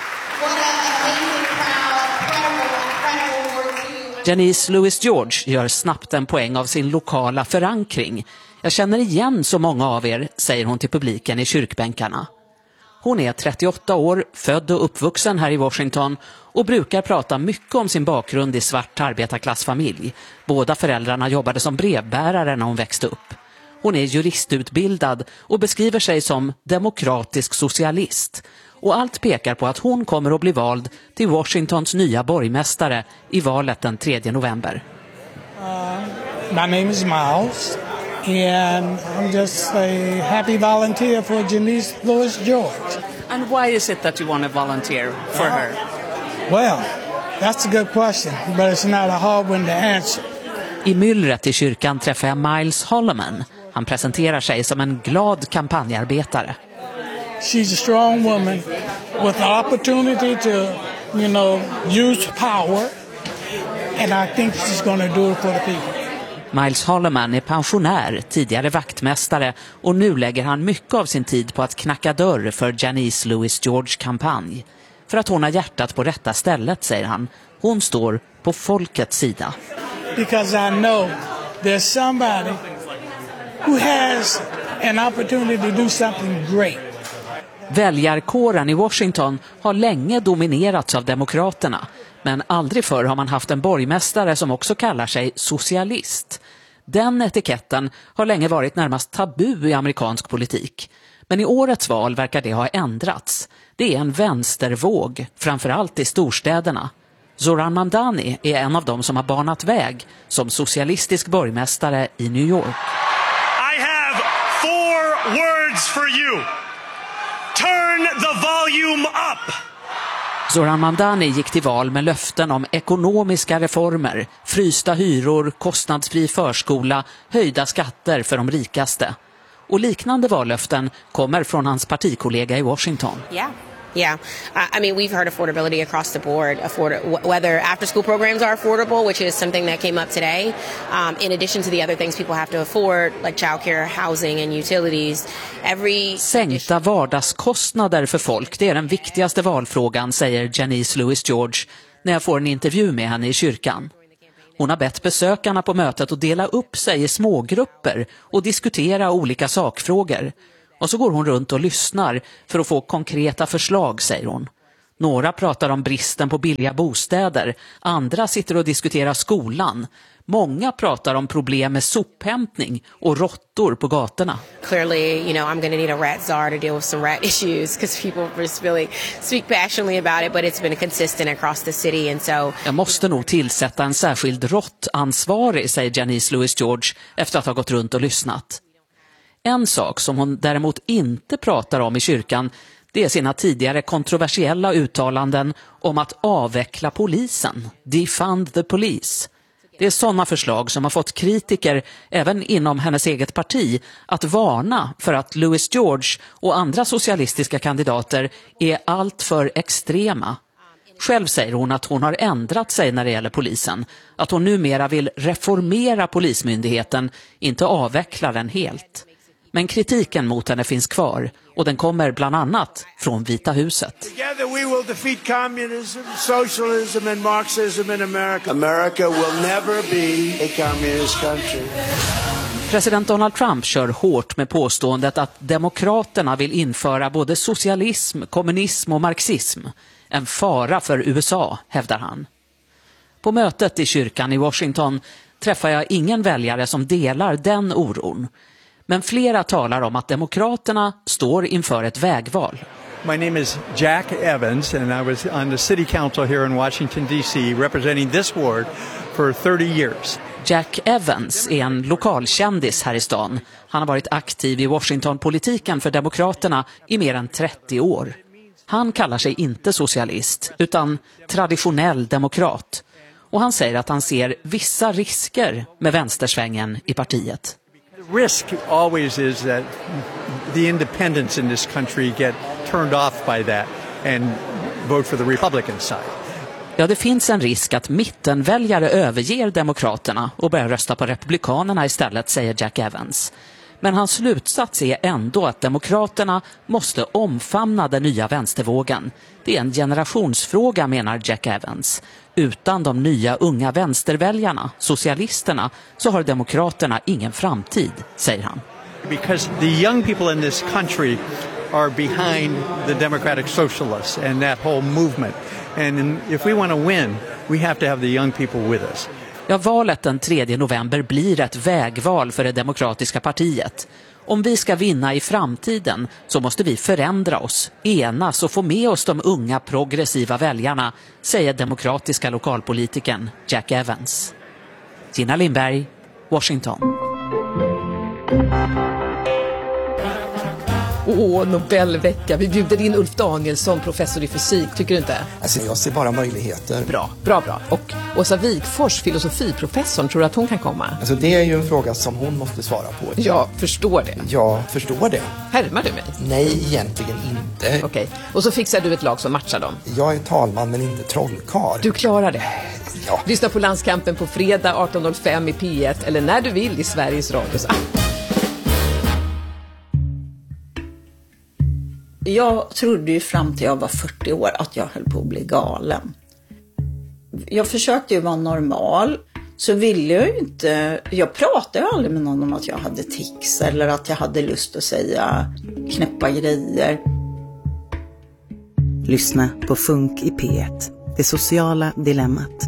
Janice Louis George gör snabbt en poäng av sin lokala förankring. Jag känner igen så många av er, säger hon till publiken i kyrkbänkarna. Hon är trettioåtta år, född och uppvuxen här i Washington och brukar prata mycket om sin bakgrund i svart arbetarklassfamilj. Båda föräldrarna jobbade som brevbärare när hon växte upp. Hon är juristutbildad och beskriver sig som demokratisk socialist. Och allt pekar på att hon kommer att bli vald till Washingtons nya borgmästare i valet den tredje november. Uh, my name is Miles. And I'm just a happy volunteer for Janice Louis George. And why is it that you want to volunteer for her? Well, that's a good question, but it's not a hard one to answer. I myllret i kyrkan träffar jag Miles Holloman. Han presenterar sig som en glad kampanjarbetare. She's a strong woman with the opportunity to, you know, use power. And I think she's going to do it for the people. Miles Holloman är pensionär, tidigare vaktmästare, och nu lägger han mycket av sin tid på att knacka dörr för Janice Louis George kampanj. För att hon har hjärtat på rätta stället, säger han. Hon står på folkets sida. Because I know there's somebody who has an opportunity to do something great. Väljarkåren i Washington har länge dominerats av demokraterna. Men aldrig förr har man haft en borgmästare som också kallar sig socialist. Den etiketten har länge varit närmast tabu i amerikansk politik. Men i årets val verkar det ha ändrats. Det är en vänstervåg, framförallt i storstäderna. Zoran Mamdani är en av dem som har banat väg som socialistisk borgmästare i New York. I have four words for you. Turn the volume up. Zoran Mamdani gick till val med löften om ekonomiska reformer, frysta hyror, kostnadsfri förskola, höjda skatter för de rikaste. Och liknande vallöften kommer från hans partikollega i Washington. Yeah, Yeah, uh, I mean, we've heard affordability across the board, afford whether after-school programs are affordable, which is something that came up today, um, in addition to the other things people have to afford, like childcare, housing and utilities. Every... Sänkta vardagskostnader för folk, det är den viktigaste valfrågan, säger Janice Louis George när jag får en intervju med henne i kyrkan. Hon har bett besökarna på mötet att dela upp sig i smågrupper och diskutera olika sakfrågor. Och så går hon runt och lyssnar för att få konkreta förslag, säger hon. Några pratar om bristen på billiga bostäder, andra sitter och diskuterar skolan. Många pratar om problem med sophämtning och råttor på gatorna. Clearly, you know, I'm going to need a rat czar to deal with some rat issues because people just really speak passionately about it, but it's been consistent across the city and so. Jag måste nog tillsätta en särskild råttansvarig, säger Janice Louis George efter att ha gått runt och lyssnat. En sak som hon däremot inte pratar om i kyrkan, det är sina tidigare kontroversiella uttalanden om att avveckla polisen, defund the police. Det är sådana förslag som har fått kritiker, även inom hennes eget parti, att varna för att Louis George och andra socialistiska kandidater är allt för extrema. Själv säger hon att hon har ändrat sig när det gäller polisen, att hon numera vill reformera polismyndigheten, inte avveckla den helt. Men kritiken mot henne finns kvar och den kommer bland annat från Vita huset. Together we will defeat communism, socialism and Marxism in America. America will never be a communist country. President Donald Trump kör hårt med påståendet att demokraterna vill införa både socialism, kommunism och marxism. En fara för U S A, hävdar han. På mötet i kyrkan i Washington träffar jag ingen väljare som delar den oron. Men flera talar om att demokraterna står inför ett vägval. My name is Jack Evans and I was on the city council here in Washington D C representing this ward for thirty years. Jack Evans är en lokalkändis här i stan. Han har varit aktiv i Washington-politiken för demokraterna i mer än trettio år. Han kallar sig inte socialist utan traditionell demokrat. Och han säger att han ser vissa risker med vänstersvängen i partiet. The risk always is that the independents in this country get turned off by that and vote for the Republican side. Ja, det finns en risk att mittenväljare överger demokraterna och börjar rösta på republikanerna istället, säger Jack Evans. Men hans slutsats är ändå att demokraterna måste omfamna den nya vänstervågen. Det är en generationsfråga, menar Jack Evans. Utan de nya unga vänsterväljarna, socialisterna, så har demokraterna ingen framtid, säger han. Because the young people in this country are behind the democratic socialists and that whole movement. And if we want to win, we have to have the young people with us. Ja, valet den tredje november blir ett vägval för det demokratiska partiet. Om vi ska vinna i framtiden så måste vi förändra oss, enas och få med oss de unga progressiva väljarna, säger demokratiska lokalpolitiken Jack Evans. Tina Lindberg, Washington. Åh, Nobelvecka. Vi bjuder in Ulf Danielsson, professor i fysik. Tycker du inte? Alltså, jag ser bara möjligheter. Bra, bra, bra. Och Åsa Wikfors, filosofiprofessorn, tror du att hon kan komma? Alltså, det är ju en fråga som hon måste svara på. Jag förstår det. Jag förstår det. Härmar du mig? Nej, egentligen inte. Okej, okay. Och så fixar du ett lag som matchar dem. Jag är talman men inte trollkarl. Du klarar det. Ja. Lyssna på Landskampen på fredag arton noll fem i P ett eller när du vill i Sveriges Radios app. Jag trodde ju fram till jag var fyrtio år att jag höll på att bli galen. Jag försökte ju vara normal, så ville jag ju inte... Jag pratade ju aldrig med någon om att jag hade tics eller att jag hade lust att säga knäppa grejer. Lyssna på Funk i P ett, det sociala dilemmat.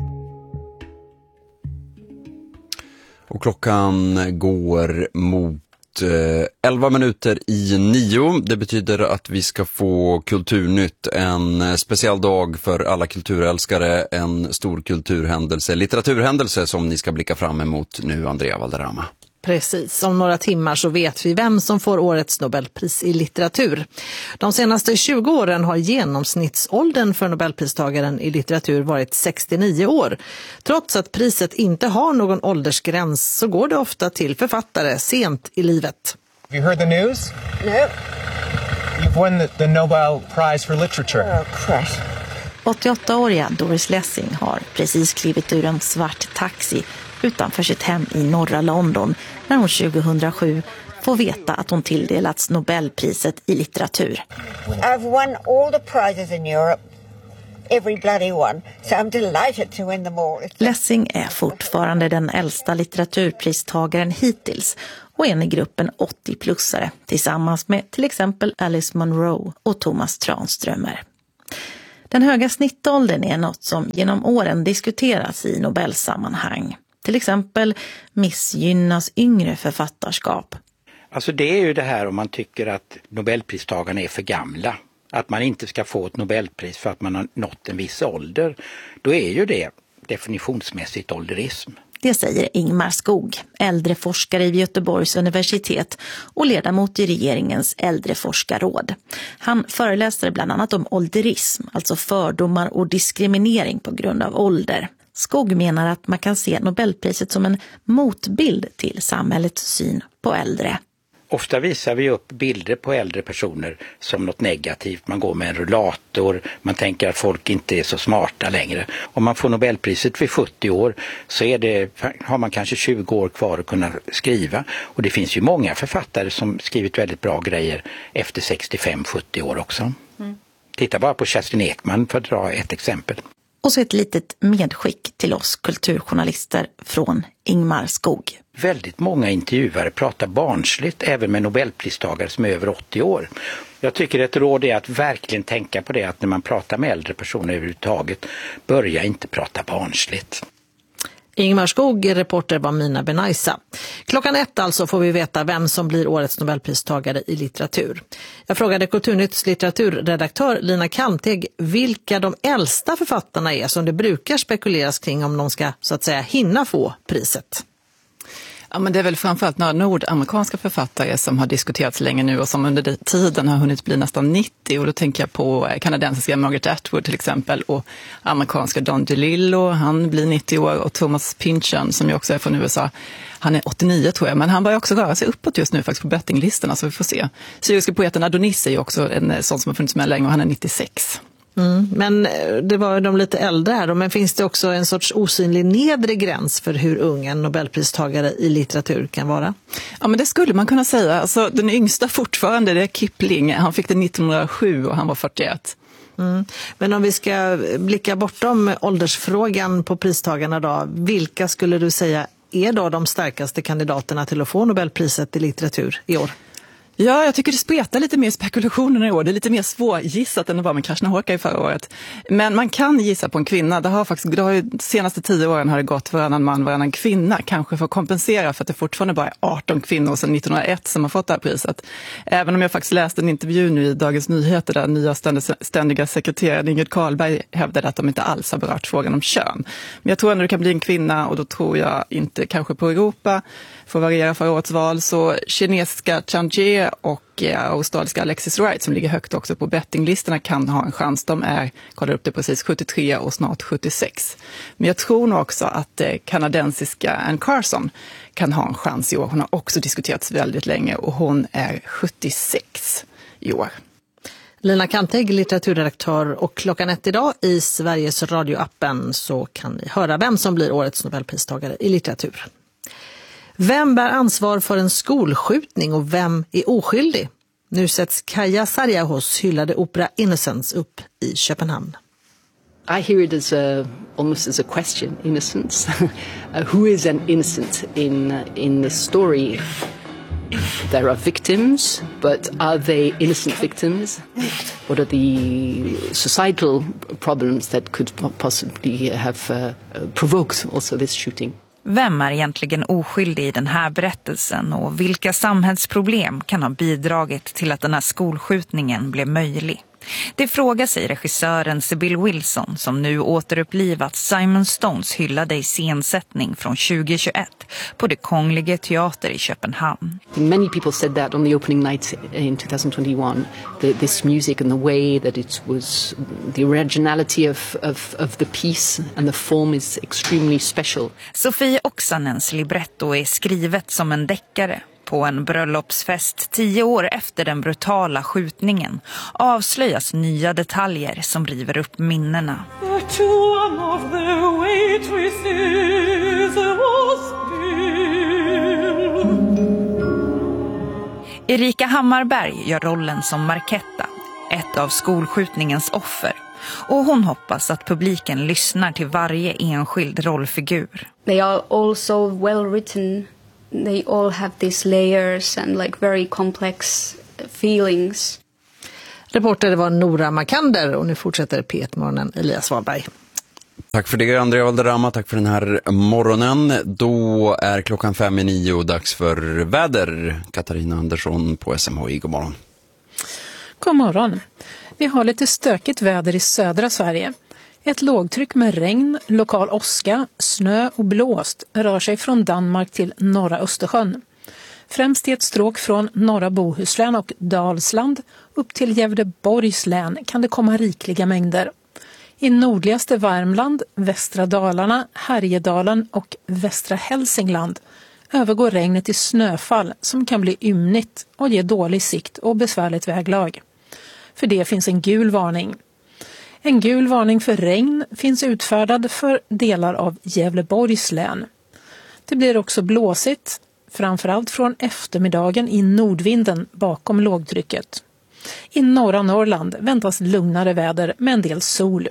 Och klockan går mot elva minuter i nio. Det betyder att vi ska få Kulturnytt, en speciell dag för alla kulturälskare, en stor kulturhändelse, litteraturhändelse som ni ska blicka fram emot nu, Andrea Valderrama. Precis, om några timmar så vet vi vem som får årets Nobelpris i litteratur. De senaste tjugo åren har genomsnittsåldern för Nobelpristagaren i litteratur varit sextionio år. Trots att priset inte har någon åldersgräns så går det ofta till författare sent i livet. Have you heard the news? No. you've won the, the Nobel Prize for Literature. Oh, crush. åttioåttaåriga Doris Lessing har precis klivit ur en svart taxi utanför sitt hem i norra London när hon tjugohundrasju får veta att hon tilldelats Nobelpriset i litteratur. I've won all the prizes in Europe. Every bloody one. So I'm delighted to win them all. Lessing är fortfarande den äldsta litteraturpristagaren hittills och en i gruppen åttio-plussare tillsammans med till exempel Alice Munro och Thomas Tranströmer. Den höga snittåldern är något som genom åren diskuteras i Nobelsammanhang. Till exempel missgynnas yngre författarskap. Alltså det är ju det här om man tycker att Nobelpristagarna är för gamla. Att man inte ska få ett Nobelpris för att man har nått en viss ålder. Då är ju det definitionsmässigt ålderism. Det säger Ingmar Skog, äldreforskare vid Göteborgs universitet och ledamot i regeringens äldreforskarråd. Han föreläser bland annat om ålderism, alltså fördomar och diskriminering på grund av ålder. Skog menar att man kan se Nobelpriset som en motbild till samhällets syn på äldre. Ofta visar vi upp bilder på äldre personer som något negativt. Man går med en rullator, man tänker att folk inte är så smarta längre. Om man får Nobelpriset vid sjuttio år så är det, har man kanske tjugo år kvar att kunna skriva. Och det finns ju många författare som skrivit väldigt bra grejer efter sextiofem sjuttio år också. Mm. Titta bara på Kerstin Ekman för att dra ett exempel. Och så ett litet medskick till oss kulturjournalister från Ingmar Skog. Väldigt många intervjuare pratar barnsligt även med Nobelpristagare som är över åttio år. Jag tycker ett råd är att verkligen tänka på det att när man pratar med äldre personer överhuvudtaget, börja inte prata barnsligt. Ingmar Skog, reporter var Mina Benaisa. Klockan ett alltså får vi veta vem som blir årets Nobelpristagare i litteratur. Jag frågade Kulturnytts litteraturredaktör Lina Kalmteg vilka de äldsta författarna är som det brukar spekuleras kring om de ska så att säga hinna få priset. Ja, men det är väl framförallt några nordamerikanska författare som har diskuterats länge nu och som under tiden har hunnit bli nästan nittio. Och då tänker jag på kanadensiska Margaret Atwood till exempel och amerikanska Don DeLillo, han blir nittio år, och Thomas Pynchon som ju också är från U S A, han är åttionio tror jag, men han börjar också röra sig uppåt just nu faktiskt på bettinglistorna, så vi får se. Syriska poeten Adonis är ju också en sån som har funnits med länge och han är nittiosex. Mm, men det var de lite äldre här då, men finns det också en sorts osynlig nedre gräns för hur ung en Nobelpristagare i litteratur kan vara? Ja, men det skulle man kunna säga. Alltså, den yngsta fortfarande, det är Kipling. Han fick det nittonhundrasju och han var fyrtioett. Mm. Men om vi ska blicka bortom åldersfrågan på pristagarna då, vilka skulle du säga är då de starkaste kandidaterna till att få Nobelpriset i litteratur i år? Ja, jag tycker det spretar lite mer spekulationer i år. Det är lite mer svårgissat än det var med Krasznahorkai förra året. Men man kan gissa på en kvinna. Det har faktiskt, det har ju, de senaste tio åren har det gått varannan man, varannan kvinna. Kanske för att kompensera för att det fortfarande bara är arton kvinnor sedan nittonhundraett som har fått det här priset. Även om jag faktiskt läste en intervju nu i Dagens Nyheter där nya ständiga sekreteraren Ingrid Carlberg hävdade att de inte alls har berört frågan om kön. Men jag tror ändå det kan bli en kvinna, och då tror jag inte kanske på Europa. För att variera förra årets val så kinesiska Chan Jie och australiska Alexis Wright som ligger högt också på bettinglistorna kan ha en chans. De är, kollar upp det precis, sjuttiotre och snart sjuttiosex. Men jag tror nog också att kanadensiska Anne Carson kan ha en chans i år. Hon har också diskuterats väldigt länge och hon är sjuttiosex i år. Lina Kalmteg, litteraturredaktör, och klockan ett idag i Sveriges radioappen så kan ni höra vem som blir årets Nobelpristagare i litteratur. Vem bär ansvar för en skolskjutning och vem är oskyldig? Nu sätts Kaja Sarjahos hyllade opera Innocence upp i Köpenhamn. I hear it as a, almost as a question, innocence. uh, who is an innocent in, uh, in this story? There are victims, but are they innocent victims? What are the societal problems that could possibly have uh, provoked also this shooting? Vem är egentligen oskyldig i den här berättelsen och vilka samhällsproblem kan ha bidragit till att den här skolskjutningen blev möjlig? Det frågar sig regissören Sybil Wilson som nu återupplivat Simon Stones hyllade iscensättning från tjugohundratjugoett på det Kungliga Teater i Köpenhamn. Many people said that on the opening night in twenty twenty-one. The, this music and the way that it was, the originality of, of, of the piece and the form is extremely special. Sofie Oksanens libretto är skrivet som en deckare. på en bröllopsfest tio år efter den brutala skjutningen avslöjas nya detaljer som river upp minnena. Erika Hammarberg gör rollen som Marketta, ett av skolskjutningens offer. Och hon hoppas att publiken lyssnar till varje enskild rollfigur. They are also well written. They all have these layers and like very complex feelings. Reporter var Nora Makander och nu fortsätter P ett-morgonen Elias Wahlberg. Tack för det, Andrea Valderrama. Tack för den här morgonen. Då är klockan fem i nio och dags för väder. Katarina Andersson på S M H I. God morgon. God morgon. Vi har lite stökigt väder i södra Sverige. Ett lågtryck med regn, lokal åska, snö och blåst rör sig från Danmark till norra Östersjön. Främst i ett stråk från norra Bohuslän och Dalsland upp till Gävleborgs län kan det komma rikliga mängder. I nordligaste Värmland, västra Dalarna, Härjedalen och västra Hälsingland övergår regnet i snöfall som kan bli ymnigt och ge dålig sikt och besvärligt väglag. För det finns en gul varning. En gul varning för regn finns utfärdad för delar av Gävleborgs län. Det blir också blåsigt, framförallt från eftermiddagen i nordvinden bakom lågtrycket. I norra Norrland väntas lugnare väder med en del sol.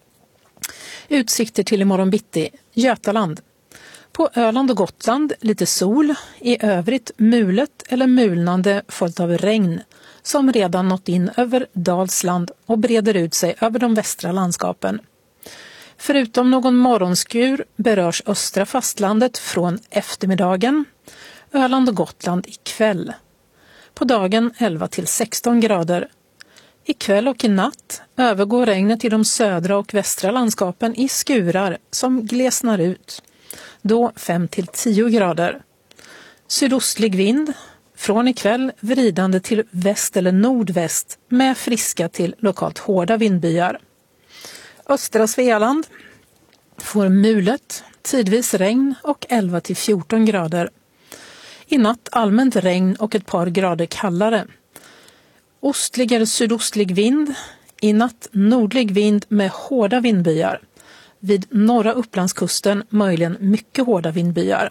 Utsikter till imorgon bitti, Götaland. På Öland och Gotland lite sol, i övrigt mulet eller mulnande följt av regn som redan nått in över Dalsland och breder ut sig över de västra landskapen. Förutom någon morgonskur berörs östra fastlandet från eftermiddagen, Öland och Gotland ikväll. På dagen elva till sexton grader. Ikväll och i natt övergår regnet i de södra och västra landskapen i skurar som glesnar ut. Då fem till tio grader. Sydostlig vind, från ikväll vridande till väst eller nordväst med friska till lokalt hårda vindbyar. Östra Svealand får mulet, tidvis regn och elva till fjorton grader. I natt allmänt regn och ett par grader kallare. Ostlig eller sydostlig vind, i natt nordlig vind med hårda vindbyar. Vid norra Upplandskusten möjligen mycket hårda vindbyar.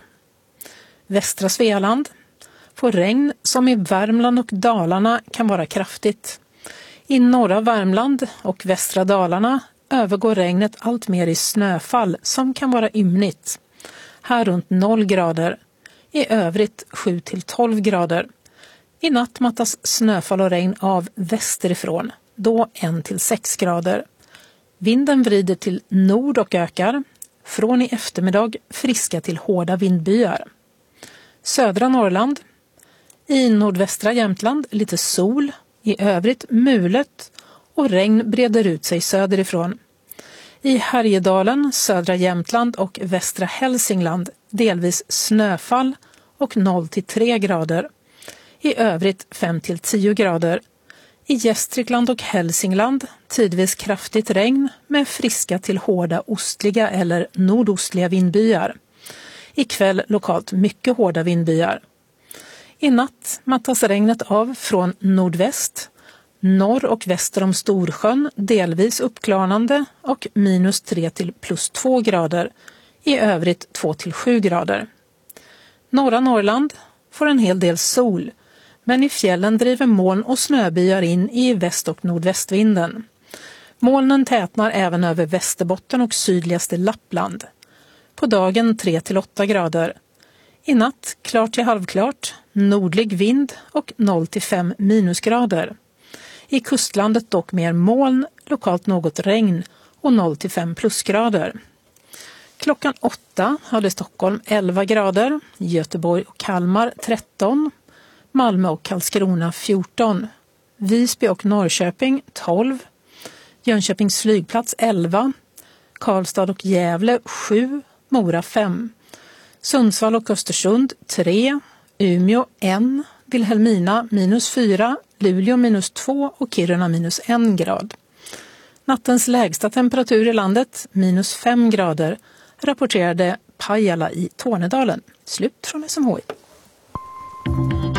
Västra Svealand får regn som i Värmland och Dalarna kan vara kraftigt. I norra Värmland och västra Dalarna övergår regnet allt mer i snöfall som kan vara ymnigt. Här runt noll grader. I övrigt sju till tolv grader. I natt mattas snöfall och regn av västerifrån. Då ett till sex grader. Vinden vrider till nord och ökar. Från i eftermiddag friska till hårda vindbyar. Södra Norrland. I nordvästra Jämtland lite sol. I övrigt mulet och regn breder ut sig söderifrån. I Härjedalen, södra Jämtland och västra Hälsingland delvis snöfall och noll till tre grader. I övrigt fem till tio grader. I Gästrikland och Hälsingland tidvis kraftigt regn med friska till hårda ostliga eller nordostliga vindbyar. Ikväll lokalt mycket hårda vindbyar. I natt mattas regnet av från nordväst, norr och väster om Storsjön delvis uppklarnande och minus tre till plus två grader. I övrigt två till sju grader. Norra Norrland får en hel del sol, men i fjällen driver moln och snöbyar in i väst- och nordvästvinden. Molnen tätnar även över Västerbotten och sydligaste Lappland. På dagen tre till åtta grader. I natt klart till halvklart, nordlig vind och noll till fem minusgrader. I kustlandet dock mer moln, lokalt något regn och noll till fem plusgrader. Klockan åtta hade Stockholm elva grader, Göteborg och Kalmar tretton, Malmö och Karlskrona fjorton, Visby och Norrköping tolv, Jönköpings flygplats elva, Karlstad och Gävle sju, Mora fem, Sundsvall och Östersund tre, Umeå ett, Vilhelmina minus fyra, Luleå minus två och Kiruna minus en grad. Nattens lägsta temperatur i landet minus fem grader rapporterade Pajala i Tornedalen. Slut från S M H I.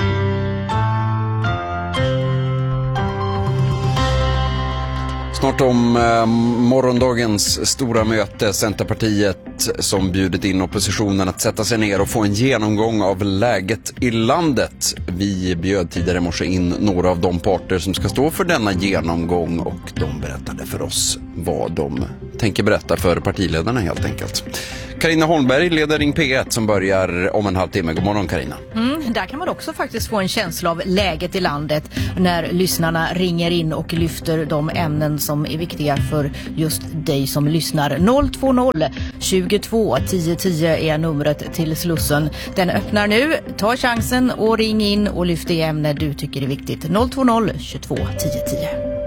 snart om eh, morgondagens stora möte, Centerpartiet som bjudit in oppositionen att sätta sig ner och få en genomgång av läget i landet. Vi bjöd tidigare i morse in några av de parter som ska stå för denna genomgång och de berättade för oss vad de tänker berätta för partiledarna helt enkelt. Carina Holmberg leder Ring P ett som börjar om en halvtimme. God morgon Carina. Mm, där kan man också faktiskt få en känsla av läget i landet när lyssnarna ringer in och lyfter de ämnen som är viktiga för just dig som lyssnar. noll två noll tjugotvå tio tio är numret till Slussen. Den öppnar nu. Ta chansen och ring in och lyft det ämne du tycker är viktigt. noll två noll tjugotvå tio tio.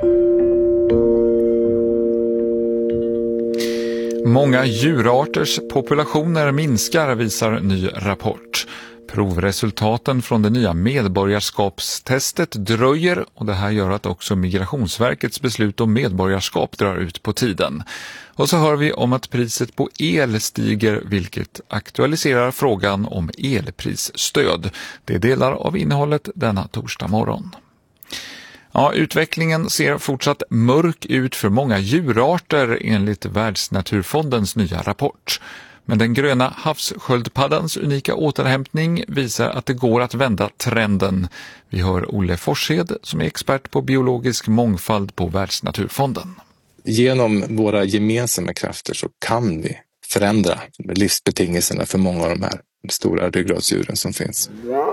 Många djurarters populationer minskar, visar ny rapport. Provresultaten från det nya medborgarskapstestet dröjer och det här gör att också Migrationsverkets beslut om medborgarskap drar ut på tiden. Och så hör vi om att priset på el stiger, vilket aktualiserar frågan om elprisstöd. Det är delar av innehållet denna torsdag morgon. Ja, utvecklingen ser fortsatt mörk ut för många djurarter enligt Världsnaturfondens nya rapport. Men den gröna havssköldpaddans unika återhämtning visar att det går att vända trenden. Vi hör Olle Forshed som är expert på biologisk mångfald på Världsnaturfonden. Genom våra gemensamma krafter så kan vi förändra livsbetingelserna för många av de här stora ryggradsdjuren som finns.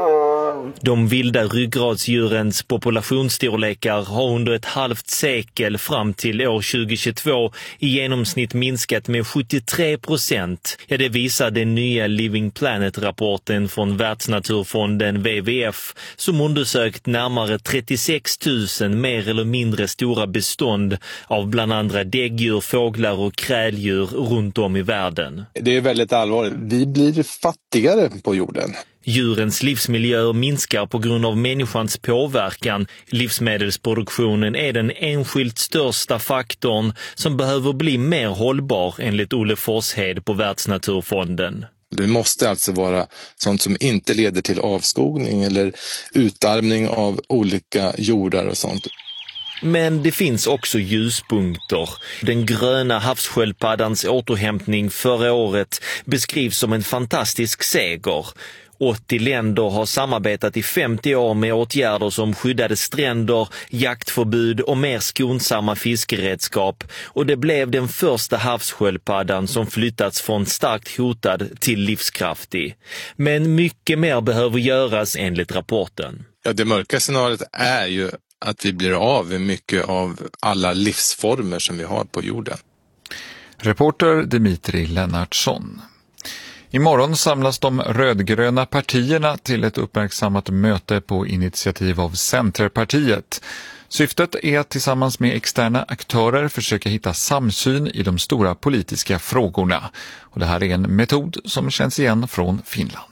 De vilda ryggradsdjurens populationsstorlekar har under ett halvt sekel fram till år tjugohundratjugotvå i genomsnitt minskat med sjuttiotre procent. Ja, det visar den nya Living Planet-rapporten från Världsnaturfonden W W F som undersökt närmare trettiosex tusen mer eller mindre stora bestånd av bland andra däggdjur, fåglar och kräldjur runt om i världen. Det är väldigt allvarligt. Vi blir fattigare på jorden. Djurens livsmiljöer minskar på grund av människans påverkan. Livsmedelsproduktionen är den enskilt största faktorn som behöver bli mer hållbar enligt Olle Forshed på Världsnaturfonden. Det måste alltså vara sånt som inte leder till avskogning eller utarmning av olika jordar och sånt. Men det finns också ljuspunkter. Den gröna havssköldpaddans återhämtning förra året beskrivs som en fantastisk seger. åttio länder har samarbetat i femtio år med åtgärder som skyddade stränder, jaktförbud och mer skonsamma fiskeredskap. Och det blev den första havssköldpaddan som flyttats från starkt hotad till livskraftig. Men mycket mer behöver göras enligt rapporten. Ja, det mörka scenariot är ju att vi blir av med mycket av alla livsformer som vi har på jorden. Reporter Dimitri Lennartsson. Imorgon samlas de rödgröna partierna till ett uppmärksammat möte på initiativ av Centerpartiet. Syftet är att tillsammans med externa aktörer försöka hitta samsyn i de stora politiska frågorna. Och det här är en metod som känns igen från Finland.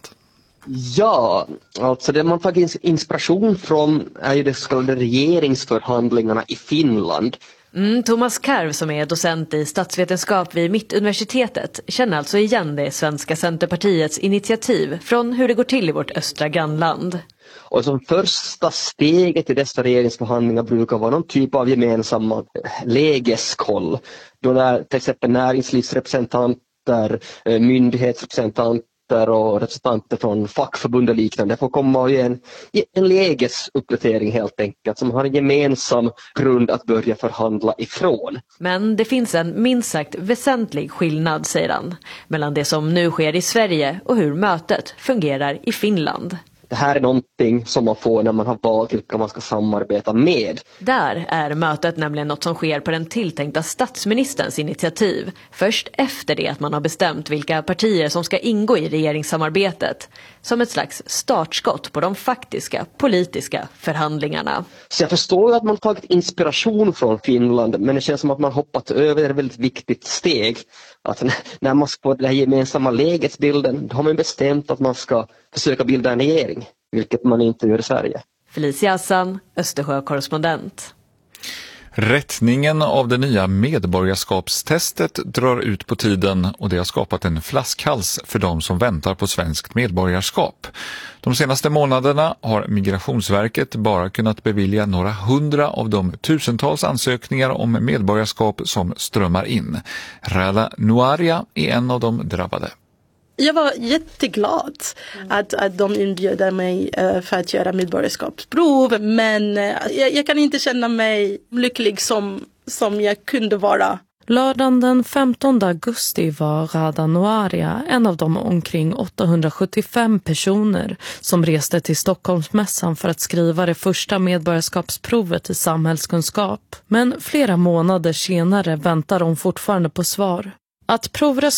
Ja, alltså det man tagit inspiration från är ju de så kallade regeringsförhandlingarna i Finland. Mm, Thomas Karv som är docent i statsvetenskap vid Mittuniversitetet känner alltså igen det svenska Centerpartiets initiativ från hur det går till i vårt östra grannland. Och som första steget i dessa regeringsförhandlingar brukar vara någon typ av gemensamma lägeskoll. Då när till exempel näringslivsrepresentanter, myndighetsrepresentanter och representanter från fackförbund och liknande får komma och ge en, en lägesuppdatering helt enkelt som har en gemensam grund att börja förhandla ifrån. Men det finns en minst sagt väsentlig skillnad, säger han, mellan det som nu sker i Sverige och hur mötet fungerar i Finland. Det här är någonting som man får när man har valt vilka man ska samarbeta med. Där är mötet nämligen något som sker på den tilltänkta statsministerns initiativ. Först efter det att man har bestämt vilka partier som ska ingå i regeringssamarbetet. Som ett slags startskott på de faktiska politiska förhandlingarna. Så jag förstår att man har tagit inspiration från Finland. Men det känns som att man hoppat över ett väldigt viktigt steg. Att när man ska få den här gemensamma lägesbilden, då har man bestämt att man ska försöka bilda en regering, vilket man inte gör i Sverige. Felicia Hassan, Östersjö-korrespondent. Rättningen av det nya medborgarskapstestet drar ut på tiden och det har skapat en flaskhals för de som väntar på svenskt medborgarskap. De senaste månaderna har Migrationsverket bara kunnat bevilja några hundra av de tusentals ansökningar om medborgarskap som strömmar in. Rada Nuaria är en av de drabbade. Jag var jätteglad att, att de inbjöd mig uh, för att göra medborgarskapsprov, men uh, jag, jag kan inte känna mig lycklig som, som jag kunde vara. Lördagen den femtonde augusti var Rada Nuaria en av de omkring åttahundrasjuttiofem personer som reste till Stockholmsmässan för att skriva det första medborgarskapsprovet i samhällskunskap. Men flera månader senare väntar de fortfarande på svar. Att provresultatet